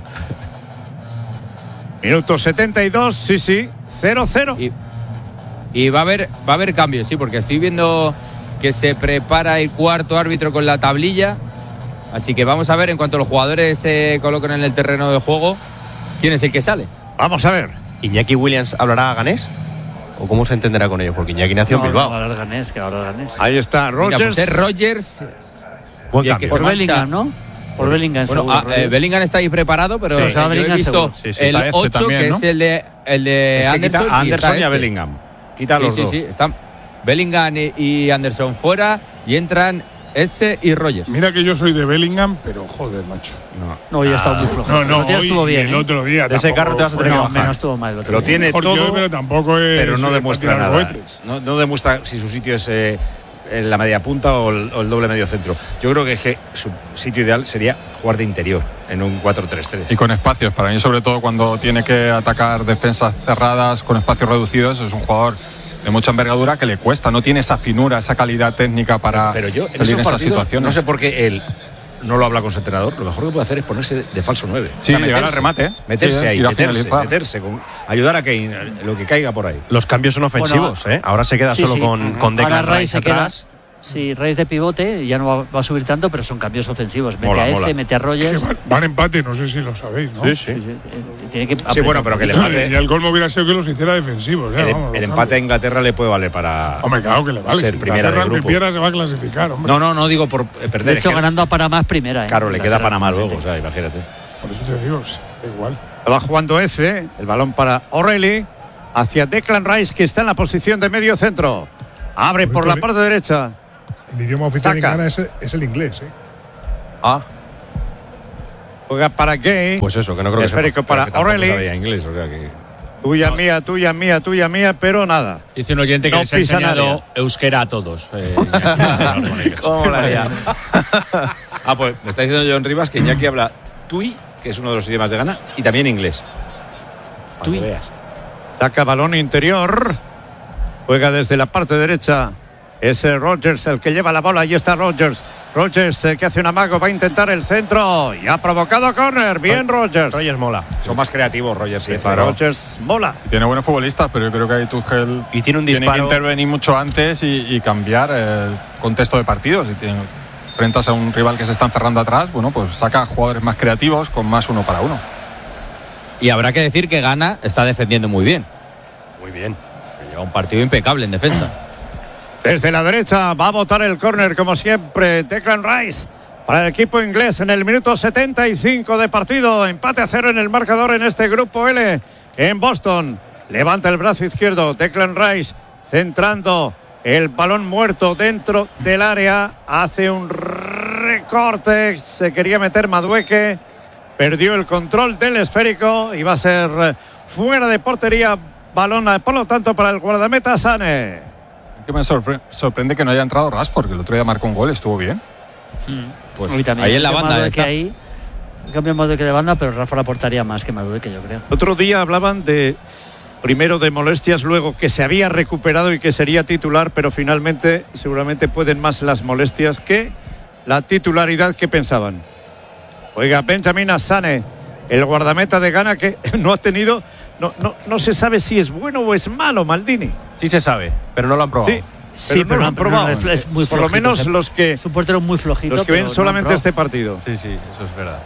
[SPEAKER 5] Minuto setenta y dos, sí, sí, cero cero.
[SPEAKER 8] Y, y va a haber va a haber cambios, sí, porque estoy viendo que se prepara el cuarto árbitro con la tablilla. Así que vamos a ver, en cuanto los jugadores se coloquen en el terreno de juego, quién es el que sale.
[SPEAKER 5] Vamos a ver.
[SPEAKER 3] ¿Iñaki Williams hablará ganés? ¿O cómo se entenderá con ellos? Porque Iñaki nació
[SPEAKER 4] no,
[SPEAKER 3] en Bilbao.
[SPEAKER 4] No, hablar ganés, que hablar ganés.
[SPEAKER 5] Ahí está, Rogers.
[SPEAKER 8] Mira, pues es Rogers.
[SPEAKER 3] Buen cambio.
[SPEAKER 4] Por Bellingham, ¿no? Por Bellingham,
[SPEAKER 8] bueno,
[SPEAKER 4] seguro,
[SPEAKER 8] ah, eh, Bellingham está ahí preparado, pero
[SPEAKER 4] sí,
[SPEAKER 8] yo he visto
[SPEAKER 3] sí, sí,
[SPEAKER 8] el ocho,
[SPEAKER 1] también,
[SPEAKER 8] que
[SPEAKER 1] ¿no?
[SPEAKER 8] es el de, el de
[SPEAKER 2] es que
[SPEAKER 8] Anderson.
[SPEAKER 2] Quita a Anderson y, y a
[SPEAKER 8] ese.
[SPEAKER 2] Bellingham. Quita a los
[SPEAKER 8] sí,
[SPEAKER 2] dos.
[SPEAKER 8] Sí, sí, están Bellingham y, y Anderson fuera y entran ese y Rogers.
[SPEAKER 7] Mira que yo soy de Bellingham, pero joder, macho.
[SPEAKER 4] No, hoy ha estado muy flojo.
[SPEAKER 7] No, no,
[SPEAKER 4] el hoy
[SPEAKER 7] estuvo bien.
[SPEAKER 4] ¿eh?
[SPEAKER 7] El otro día.
[SPEAKER 3] De ese carro te vas a tener que bajar.
[SPEAKER 4] Menos estuvo mal. El otro
[SPEAKER 2] Lo
[SPEAKER 4] día.
[SPEAKER 2] tiene
[SPEAKER 7] Mejor
[SPEAKER 2] todo,
[SPEAKER 7] yo, pero tampoco es.
[SPEAKER 2] Pero no demuestra nada.
[SPEAKER 7] Cohetes.
[SPEAKER 2] No, no demuestra si su sitio es eh, en la media punta o el, o el doble medio centro. Yo creo que, es que su sitio ideal sería jugar de interior en un cuatro tres tres.
[SPEAKER 1] Y con espacios. Para mí, sobre todo cuando tiene que atacar defensas cerradas con espacios reducidos, es un jugador de mucha envergadura que le cuesta, no tiene esa finura, esa calidad técnica para
[SPEAKER 2] pero yo,
[SPEAKER 1] salir en, en esas situaciones.
[SPEAKER 2] No sé por qué él no lo habla con su entrenador. Lo mejor que puede hacer es ponerse de, de falso nueve.
[SPEAKER 1] Sí, o sea, llegar meterse, al remate. ¿eh?
[SPEAKER 2] Meterse
[SPEAKER 1] sí,
[SPEAKER 2] ahí, meterse, meterse con, ayudar a que lo que caiga por ahí.
[SPEAKER 3] Los cambios son ofensivos, bueno, ¿eh? Ahora se queda
[SPEAKER 4] sí,
[SPEAKER 3] solo
[SPEAKER 4] sí.
[SPEAKER 3] con, con Declan Rice atrás.
[SPEAKER 4] Sí, Rice de pivote, ya no va, va a subir tanto, pero son cambios ofensivos. Mete
[SPEAKER 2] mola,
[SPEAKER 4] a Eze,
[SPEAKER 2] mola.
[SPEAKER 4] mete a Rogers.
[SPEAKER 7] Van, van empate, no sé si lo sabéis, ¿no?
[SPEAKER 3] Sí, sí.
[SPEAKER 4] sí, sí. Tiene que
[SPEAKER 2] sí, bueno, pero que el empate.
[SPEAKER 7] Y el colmo hubiera sido que los hiciera defensivos. ¿eh?
[SPEAKER 2] El,
[SPEAKER 7] Vamos,
[SPEAKER 2] el empate a Inglaterra le puede valer para.
[SPEAKER 7] Hombre, claro que le vale.
[SPEAKER 2] Ser
[SPEAKER 7] si
[SPEAKER 2] primera de grupo.
[SPEAKER 7] Que pierda se va a clasificar, hombre.
[SPEAKER 2] No, no, no digo por perder.
[SPEAKER 4] De hecho,
[SPEAKER 2] es que,
[SPEAKER 4] ganando a Panamá es primera. ¿eh?
[SPEAKER 2] Claro, le queda a Panamá luego, o sea, imagínate.
[SPEAKER 7] Por eso te digo, sí, da igual.
[SPEAKER 5] Va jugando ese, el balón para O'Reilly, hacia Declan Rice, que está en la posición de medio centro. Abre por la parte derecha.
[SPEAKER 9] El idioma oficial en
[SPEAKER 5] Saca.
[SPEAKER 9] Ghana es, es el inglés, ¿eh?
[SPEAKER 3] Ah,
[SPEAKER 5] Juega para Gay.
[SPEAKER 3] pues eso, que no creo que
[SPEAKER 5] Esférico para
[SPEAKER 2] Pero que tampoco
[SPEAKER 5] O'Reilly.
[SPEAKER 2] sabía inglés, o sea que.
[SPEAKER 5] Tuya mía, tuya mía, tuya mía, pero nada.
[SPEAKER 6] Dice un oyente que
[SPEAKER 5] No
[SPEAKER 6] les ha
[SPEAKER 5] pisa
[SPEAKER 6] enseñado
[SPEAKER 5] nadie.
[SPEAKER 6] euskera a todos. Eh, Iñaki, con ellos.
[SPEAKER 3] ¿Cómo la haría?
[SPEAKER 2] Ah, pues me está diciendo John Rivas que Iñaki habla tui, que es uno de los idiomas de Ghana, y también inglés. Para
[SPEAKER 4] Tui.
[SPEAKER 2] que veas.
[SPEAKER 5] Saca balón interior. Juega desde la parte derecha. Es eh, Rogers el que lleva la bola. Ahí está Rogers. Rogers eh, que hace un amago. Va a intentar el centro. Y ha provocado córner. Bien Rogers.
[SPEAKER 3] Rogers mola.
[SPEAKER 2] Son más creativos, Rogers y
[SPEAKER 1] claro.
[SPEAKER 5] Rogers mola.
[SPEAKER 1] Tiene buenos futbolistas, pero yo creo que ahí Tuchel
[SPEAKER 3] Y tiene un
[SPEAKER 1] tiene que
[SPEAKER 3] disparo.
[SPEAKER 1] intervenir mucho antes y, y cambiar el contexto de partido. Si tiene, enfrentas a un rival que se está encerrando atrás, bueno, pues saca jugadores más creativos con más uno para uno.
[SPEAKER 8] Y habrá que decir que Ghana está defendiendo muy bien.
[SPEAKER 3] Muy bien.
[SPEAKER 8] Lleva un partido impecable en defensa.
[SPEAKER 5] Desde la derecha va a botar el córner como siempre Declan Rice para el equipo inglés en el minuto setenta y cinco de partido. Empate a cero en el marcador en este grupo L en Boston. Levanta el brazo izquierdo Declan Rice centrando el balón muerto dentro del área. Hace un recorte. Se quería meter Madueke. Perdió el control del esférico y va a ser fuera de portería. Balón, por lo tanto, para el guardameta Sané.
[SPEAKER 1] Que me sorpre- sorprende que no haya entrado Rashford, que el otro día marcó un gol, estuvo bien.
[SPEAKER 8] Pues
[SPEAKER 4] Y también
[SPEAKER 8] ahí en la
[SPEAKER 4] cambia
[SPEAKER 8] banda
[SPEAKER 4] Madueke
[SPEAKER 8] está.
[SPEAKER 4] ahí. Cambia Madueke de banda, pero Rafa aportaría más que Madueke, yo creo.
[SPEAKER 5] Otro día hablaban de, primero de molestias, luego que se había recuperado y que sería titular, pero finalmente seguramente pueden más las molestias que la titularidad que pensaban. Oiga, Benjamin Asane, el guardameta de Ghana que no ha tenido, no, no, no se sabe si es bueno o es malo, Maldini.
[SPEAKER 3] Sí se sabe, pero no lo han probado.
[SPEAKER 5] Sí,
[SPEAKER 4] Sí,
[SPEAKER 5] pero no lo han probado.
[SPEAKER 4] es, es muy
[SPEAKER 5] Por lo
[SPEAKER 4] flojito,
[SPEAKER 5] menos
[SPEAKER 4] es-
[SPEAKER 5] los que,
[SPEAKER 4] es un portero muy flojito.
[SPEAKER 5] los que
[SPEAKER 4] pero
[SPEAKER 5] ven
[SPEAKER 4] no han
[SPEAKER 5] solamente
[SPEAKER 4] probado.
[SPEAKER 5] este partido.
[SPEAKER 3] Sí, sí, eso es verdad.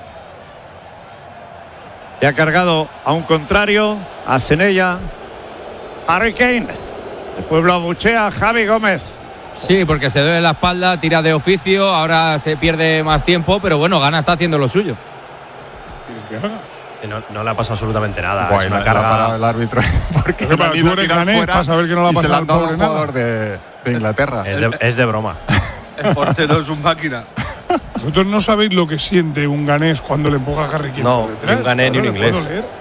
[SPEAKER 5] Le ha cargado a un contrario, a Senella, Harry Kane. El pueblo abuchea a Javi Gómez.
[SPEAKER 8] Sí, porque se duele la espalda, tira de oficio, ahora se pierde más tiempo, pero bueno, Ghana está haciendo lo suyo.
[SPEAKER 3] Y No, no le ha pasado absolutamente nada.
[SPEAKER 1] Guay,
[SPEAKER 3] es una
[SPEAKER 1] la-
[SPEAKER 3] carga.
[SPEAKER 1] la ha parado el árbitro porque
[SPEAKER 7] Pero
[SPEAKER 1] lo han
[SPEAKER 7] tú
[SPEAKER 1] ido a
[SPEAKER 7] eres
[SPEAKER 1] tirar
[SPEAKER 7] ganés,
[SPEAKER 1] fuera
[SPEAKER 7] para saber que no le ha
[SPEAKER 1] y se
[SPEAKER 7] pasado
[SPEAKER 1] la han
[SPEAKER 7] al
[SPEAKER 1] dado a un
[SPEAKER 7] pobre nada.
[SPEAKER 1] jugador de, de Inglaterra.
[SPEAKER 3] Es de, es de broma.
[SPEAKER 11] El portero es un máquina.
[SPEAKER 7] Vosotros no sabéis lo que siente un ganés cuando le empuja a Harry Kane
[SPEAKER 3] No,
[SPEAKER 7] por detrás.
[SPEAKER 3] ni un ganés ni un
[SPEAKER 7] Ahora le
[SPEAKER 3] inglés.
[SPEAKER 7] puedo leer.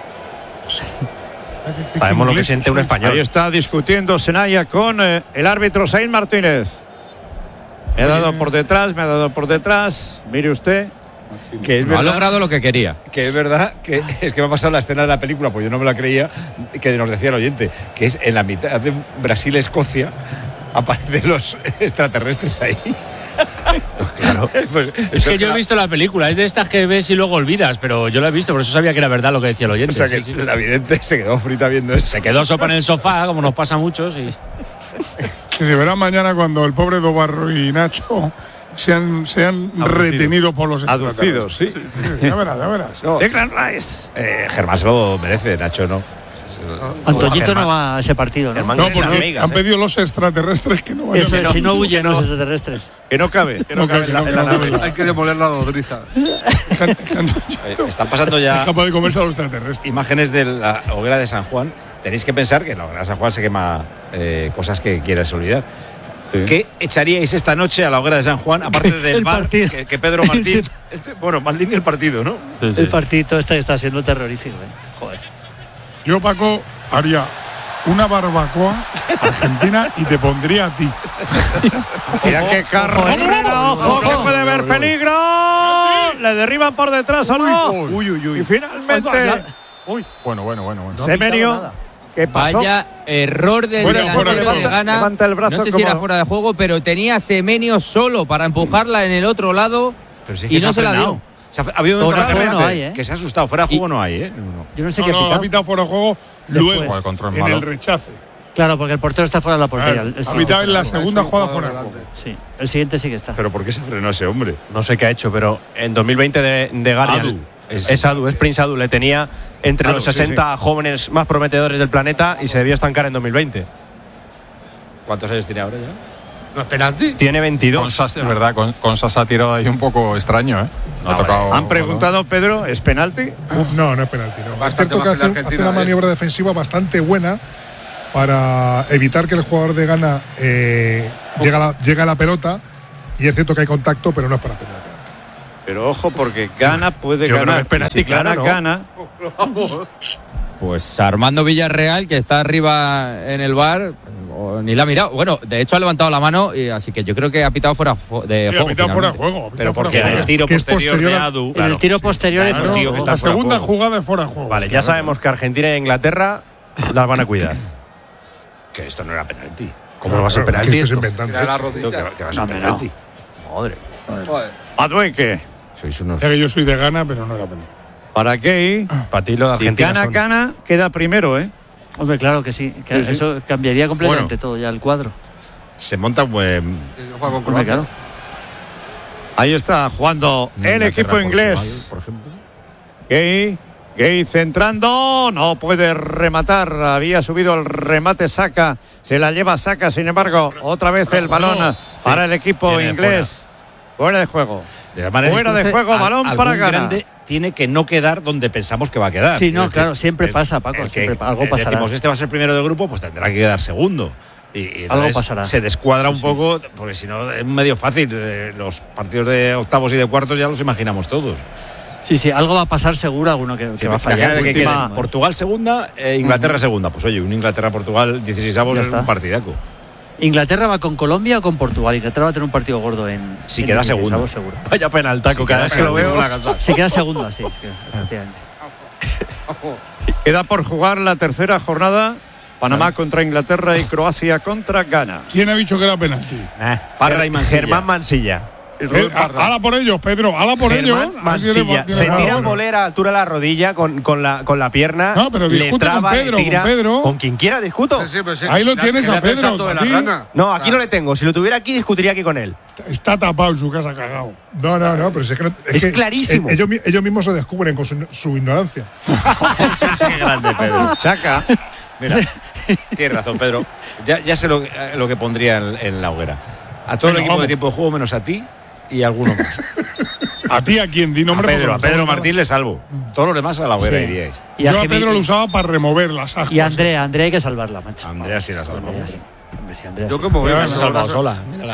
[SPEAKER 7] ¿Qué- qué
[SPEAKER 3] Sabemos lo que
[SPEAKER 7] inglés
[SPEAKER 3] siente un
[SPEAKER 7] soy?
[SPEAKER 3] español.
[SPEAKER 5] Ahí está discutiendo Senaya con eh, el árbitro Saín Martínez. Me ha dado por detrás, me ha dado por detrás. Mire usted.
[SPEAKER 2] Que es
[SPEAKER 8] No ha
[SPEAKER 2] verdad,
[SPEAKER 8] logrado lo que quería.
[SPEAKER 2] que es verdad que es que me ha pasado la escena de la película, pues yo no me la creía, que nos decía el oyente, que es en la mitad de Brasil-Escocia, aparecen los extraterrestres ahí.
[SPEAKER 3] Claro.
[SPEAKER 2] Pues,
[SPEAKER 6] Es
[SPEAKER 2] eso
[SPEAKER 6] que yo he
[SPEAKER 2] la-
[SPEAKER 6] visto la película, es de estas que ves y luego olvidas, pero yo la he visto, por eso sabía que era verdad lo que decía el oyente.
[SPEAKER 2] O sea que
[SPEAKER 6] sí, sí.
[SPEAKER 2] la vidente se quedó frita viendo eso.
[SPEAKER 6] Se quedó sopa en el sofá, como nos pasa a muchos. Y...
[SPEAKER 7] Que se verá mañana cuando el pobre Dobarro y Nacho sean, sean retenidos por los
[SPEAKER 5] Aducidos, sí.
[SPEAKER 7] extraterrestres. Ya verás, ya verás.
[SPEAKER 2] No,
[SPEAKER 5] Declan Rice.
[SPEAKER 2] eh, Germán se lo merece, Nacho no.
[SPEAKER 4] Antoñito
[SPEAKER 3] Germán.
[SPEAKER 4] no va a ese partido, ¿no?
[SPEAKER 3] Germán
[SPEAKER 7] No,
[SPEAKER 3] que es
[SPEAKER 7] porque
[SPEAKER 3] amigas,
[SPEAKER 7] han
[SPEAKER 3] ¿eh?
[SPEAKER 7] pedido los extraterrestres que no vayan
[SPEAKER 4] Eso
[SPEAKER 7] a
[SPEAKER 4] es, si no huyen los extraterrestres.
[SPEAKER 5] Que no cabe. Que no
[SPEAKER 7] No,
[SPEAKER 5] cabe
[SPEAKER 7] que
[SPEAKER 5] en la-
[SPEAKER 7] no,
[SPEAKER 5] en
[SPEAKER 7] que
[SPEAKER 5] la
[SPEAKER 7] no,
[SPEAKER 5] nave.
[SPEAKER 7] que no.
[SPEAKER 11] Hay que demoler la nodriza.
[SPEAKER 2] Eh, están pasando
[SPEAKER 7] Es
[SPEAKER 2] ya
[SPEAKER 7] capaz de comerse a los extraterrestres.
[SPEAKER 2] imágenes de la hoguera de San Juan. Tenéis que pensar que en la hoguera de San Juan se quema eh, cosas que quieras olvidar. ¿Qué echaríais esta noche a la hoguera de San Juan, aparte del
[SPEAKER 4] El
[SPEAKER 2] bar
[SPEAKER 4] partido.
[SPEAKER 2] que, que Pedro Martín? Este- bueno, Maldini el partido, ¿no?
[SPEAKER 1] Sí, sí.
[SPEAKER 4] El partido este está siendo terrorífico, ¿eh? Joder.
[SPEAKER 7] Yo, Paco, haría una barbacoa argentina y te pondría a ti.
[SPEAKER 5] Mira qué carrera, ojo, que puede haber peligro. Le derriban por detrás o no.
[SPEAKER 7] Uy, uy, uy.
[SPEAKER 5] Y finalmente,
[SPEAKER 7] Uy.
[SPEAKER 1] Bueno, bueno, bueno. bueno.
[SPEAKER 5] Semenio. ¿Qué pasó?
[SPEAKER 8] Vaya error del
[SPEAKER 7] Fuera, fuera,
[SPEAKER 8] delantero de
[SPEAKER 7] levanta-
[SPEAKER 8] Ghana.
[SPEAKER 5] levanta el brazo
[SPEAKER 8] No sé si
[SPEAKER 5] como-
[SPEAKER 8] era fuera de juego, pero tenía a Semenyo solo para empujarla en el otro lado
[SPEAKER 2] Pero si es
[SPEAKER 8] y
[SPEAKER 2] que
[SPEAKER 8] no se
[SPEAKER 2] ha
[SPEAKER 8] la
[SPEAKER 2] frenado.
[SPEAKER 8] dio.
[SPEAKER 2] Se ha, ha habido un
[SPEAKER 4] Fuera
[SPEAKER 2] momento
[SPEAKER 4] de
[SPEAKER 2] que
[SPEAKER 4] juego no hay, ¿eh?
[SPEAKER 2] que se ha asustado. Fuera de juego no hay, ¿eh? No.
[SPEAKER 4] Yo no sé
[SPEAKER 7] No,
[SPEAKER 4] qué ha
[SPEAKER 7] no,
[SPEAKER 4] pitado.
[SPEAKER 7] ha pitado fuera de juego
[SPEAKER 4] Después.
[SPEAKER 7] luego,
[SPEAKER 1] Joder, control
[SPEAKER 7] en
[SPEAKER 1] malo.
[SPEAKER 7] el rechace.
[SPEAKER 4] Claro, porque el portero está fuera de la portería.
[SPEAKER 7] Claro,
[SPEAKER 4] El- el
[SPEAKER 7] ha
[SPEAKER 4] siguiente
[SPEAKER 7] pitado en la
[SPEAKER 4] está fuera.
[SPEAKER 7] segunda jugada fuera de juego.
[SPEAKER 4] Sí, el siguiente sí que está.
[SPEAKER 2] Pero ¿por qué se frenó ese hombre?
[SPEAKER 3] No sé qué ha hecho, pero en dos mil veinte de, de Guardian.
[SPEAKER 2] Adu.
[SPEAKER 3] Es,
[SPEAKER 2] Es-
[SPEAKER 3] Adu, es Prince Adu. Le tenía entre
[SPEAKER 2] Adu,
[SPEAKER 3] los
[SPEAKER 2] sí,
[SPEAKER 3] sesenta jóvenes más prometedores del planeta y se debió estancar en dos mil veinte.
[SPEAKER 2] ¿Cuántos años tiene ahora ya?
[SPEAKER 11] ¿No es penalti?
[SPEAKER 3] Tiene veintidós.
[SPEAKER 1] Consas, es verdad, con, Consas ha tirado ahí un poco extraño, ¿eh? No
[SPEAKER 5] Ah,
[SPEAKER 1] ha tocado.
[SPEAKER 5] Han preguntado, Pedro, ¿es penalti?
[SPEAKER 9] No, no es penalti. No. Es
[SPEAKER 11] Bastante
[SPEAKER 9] cierto que
[SPEAKER 11] más que
[SPEAKER 9] hace,
[SPEAKER 11] la
[SPEAKER 9] hace
[SPEAKER 11] Argentina,
[SPEAKER 9] una maniobra defensiva bastante buena para evitar que el jugador de Ghana eh, llegue, a la, llegue a la pelota. Y es cierto que hay contacto, pero no es para penalti.
[SPEAKER 5] Pero ojo, porque Ghana puede
[SPEAKER 3] Yo creo
[SPEAKER 5] ganar.
[SPEAKER 3] que es penalti,
[SPEAKER 5] Si Ghana
[SPEAKER 3] claro, ¿no?
[SPEAKER 5] gana,
[SPEAKER 8] Pues Armando Villarreal, que está arriba en el bar, o ni la ha mirado. Bueno, de hecho ha levantado la mano, y así que yo creo que ha pitado fuera fu- de
[SPEAKER 7] Sí,
[SPEAKER 8] juego.
[SPEAKER 7] ha pitado fuera de
[SPEAKER 8] finalmente.
[SPEAKER 7] juego. ha pitado
[SPEAKER 2] Pero
[SPEAKER 7] fuera
[SPEAKER 2] porque
[SPEAKER 7] de
[SPEAKER 2] en el
[SPEAKER 7] juego.
[SPEAKER 2] tiro
[SPEAKER 9] Que es
[SPEAKER 2] posterior de
[SPEAKER 9] posterior a-
[SPEAKER 2] Adu.
[SPEAKER 4] En el tiro posterior es
[SPEAKER 2] Claro,
[SPEAKER 4] fuera de
[SPEAKER 2] tío, que
[SPEAKER 4] juego.
[SPEAKER 2] está
[SPEAKER 7] La
[SPEAKER 2] fuera de
[SPEAKER 7] segunda
[SPEAKER 2] juego.
[SPEAKER 7] jugada es fuera de juego.
[SPEAKER 3] Vale, ya sabemos que Argentina e Inglaterra las van a cuidar.
[SPEAKER 2] Que esto no era penalti.
[SPEAKER 3] ¿Cómo no va a ser
[SPEAKER 9] Claro,
[SPEAKER 3] penalti?
[SPEAKER 9] que estés
[SPEAKER 3] esto?
[SPEAKER 9] inventando.
[SPEAKER 11] Mira la
[SPEAKER 9] esto.
[SPEAKER 11] rodilla.
[SPEAKER 2] Esto que, que va a ser
[SPEAKER 4] No, hombre,
[SPEAKER 2] penalti.
[SPEAKER 3] Madre.
[SPEAKER 11] Joder.
[SPEAKER 5] Madueque.
[SPEAKER 2] Sois unos.
[SPEAKER 7] Ya que yo soy de Ghana, pero no era penalti.
[SPEAKER 5] ¿Para qué?
[SPEAKER 3] Para ti lo de
[SPEAKER 5] Si
[SPEAKER 3] Argentina
[SPEAKER 5] gana,
[SPEAKER 3] son-
[SPEAKER 5] gana, queda primero, ¿eh?
[SPEAKER 4] Hombre, claro que sí. que
[SPEAKER 5] Sí, sí.
[SPEAKER 4] Eso cambiaría completamente
[SPEAKER 2] Bueno.
[SPEAKER 4] todo ya el cuadro.
[SPEAKER 2] Se monta un buen.
[SPEAKER 11] Juega con
[SPEAKER 4] Hombre,
[SPEAKER 11] Croacia.
[SPEAKER 4] claro.
[SPEAKER 5] Ahí está jugando el equipo inglés.
[SPEAKER 2] Por ejemplo.
[SPEAKER 5] Gay, Gay centrando, no puede rematar, había subido el remate Saka, se la lleva Saka, sin embargo, otra vez el balón para el equipo
[SPEAKER 2] Viene
[SPEAKER 5] inglés. Fuera de juego.
[SPEAKER 2] De todas maneras,
[SPEAKER 5] Fuera de
[SPEAKER 2] entonces,
[SPEAKER 5] juego,
[SPEAKER 2] al-
[SPEAKER 5] balón
[SPEAKER 2] algún
[SPEAKER 5] para Ghana.
[SPEAKER 2] grande tiene que no quedar donde pensamos que va a quedar.
[SPEAKER 4] Sí, no,
[SPEAKER 2] Es
[SPEAKER 4] claro, siempre
[SPEAKER 2] el-
[SPEAKER 4] pasa, Paco,
[SPEAKER 2] el que,
[SPEAKER 4] siempre pa- algo
[SPEAKER 2] eh,
[SPEAKER 4] pasará.
[SPEAKER 2] Decimos, este va a ser primero de grupo, pues tendrá que quedar segundo. Y, y
[SPEAKER 4] Algo
[SPEAKER 2] entonces
[SPEAKER 4] pasará.
[SPEAKER 2] se descuadra un poco, porque si no es medio fácil. eh, Los partidos de octavos y de cuartos ya los imaginamos todos.
[SPEAKER 4] Sí, sí, algo va a pasar seguro, alguno que, que va a fallar.
[SPEAKER 2] Imagínate que
[SPEAKER 5] Última-
[SPEAKER 2] quede Portugal segunda, eh, Inglaterra segunda. Pues oye, un Inglaterra-Portugal dieciséis avos
[SPEAKER 4] Ya
[SPEAKER 2] es
[SPEAKER 4] está.
[SPEAKER 2] un partidaco.
[SPEAKER 4] ¿Inglaterra va con Colombia o con Portugal? Inglaterra va a tener un partido gordo en.
[SPEAKER 2] Si
[SPEAKER 4] en
[SPEAKER 2] queda
[SPEAKER 4] dieciséis,
[SPEAKER 2] segundo.
[SPEAKER 4] algo seguro.
[SPEAKER 3] Vaya penaltaco,
[SPEAKER 2] Si
[SPEAKER 3] cada
[SPEAKER 2] queda
[SPEAKER 3] vez que lo
[SPEAKER 2] segundo,
[SPEAKER 3] veo.
[SPEAKER 4] Se queda segundo, así. es que, efectivamente.
[SPEAKER 5] Queda por jugar la tercera jornada, Panamá contra Inglaterra y Croacia contra Ghana.
[SPEAKER 7] ¿Quién ha dicho que era penalti?
[SPEAKER 2] Parra y Mansilla.
[SPEAKER 3] Germán Mansilla.
[SPEAKER 7] Eh, a- Hala por ellos, Pedro, hala por ellos.
[SPEAKER 3] Germán
[SPEAKER 7] A ver si tiene-
[SPEAKER 3] Mansilla.
[SPEAKER 7] tiene
[SPEAKER 3] Se
[SPEAKER 7] razón.
[SPEAKER 3] tira a voler a altura de la rodilla con, con, la, con la pierna.
[SPEAKER 7] No, pero
[SPEAKER 3] le
[SPEAKER 7] discute con
[SPEAKER 3] traba, le
[SPEAKER 7] Pedro, con
[SPEAKER 3] tira.
[SPEAKER 7] Pedro.
[SPEAKER 3] Con quien quiera discuto.
[SPEAKER 11] Sí, sí, pero sí,
[SPEAKER 7] Ahí lo
[SPEAKER 11] sí,
[SPEAKER 7] tienes
[SPEAKER 11] que
[SPEAKER 7] a
[SPEAKER 11] le hace el
[SPEAKER 7] Pedro,
[SPEAKER 11] salto de la
[SPEAKER 7] a ti.
[SPEAKER 11] rana.
[SPEAKER 3] No, aquí no le tengo. Si lo tuviera aquí, discutiría aquí con él.
[SPEAKER 7] Está tapado en su casa cagado.
[SPEAKER 9] No, no, no, pero si es que no-
[SPEAKER 3] Es
[SPEAKER 9] que
[SPEAKER 3] clarísimo.
[SPEAKER 9] eh, Ellos, mi- ellos mismos se descubren con su, su ignorancia.
[SPEAKER 2] Qué grande, Pedro.
[SPEAKER 5] Chaca.
[SPEAKER 2] Mira, tienes razón, Pedro. Ya, ya sé lo, que- lo que pondría en, en la hoguera. A todo
[SPEAKER 7] Venga,
[SPEAKER 2] el equipo
[SPEAKER 7] vamos.
[SPEAKER 2] de tiempo de juego, menos a ti y a alguno más.
[SPEAKER 7] ¿A ti a quién? Di
[SPEAKER 2] A
[SPEAKER 7] nombre.
[SPEAKER 2] Pedro, a
[SPEAKER 7] porque no
[SPEAKER 2] Pedro
[SPEAKER 7] tengo
[SPEAKER 2] Martín le salvo. Todos los demás a la hoguera
[SPEAKER 4] Sí.
[SPEAKER 2] iríais.
[SPEAKER 4] Y
[SPEAKER 7] nada.
[SPEAKER 4] a
[SPEAKER 7] Yo a
[SPEAKER 4] Jimmy-
[SPEAKER 7] Pedro lo usaba para remover las ascuas.
[SPEAKER 4] Y a Andrea, Andrea hay que salvarla, macho.
[SPEAKER 2] Andrea sí la salvo.
[SPEAKER 4] Andrea sí. Hombre, sí, Andrea
[SPEAKER 11] Yo
[SPEAKER 4] sí.
[SPEAKER 11] como veo.
[SPEAKER 7] Pero
[SPEAKER 11] que
[SPEAKER 7] se
[SPEAKER 11] se
[SPEAKER 7] ha
[SPEAKER 11] salva
[SPEAKER 6] salvado sola, mírala.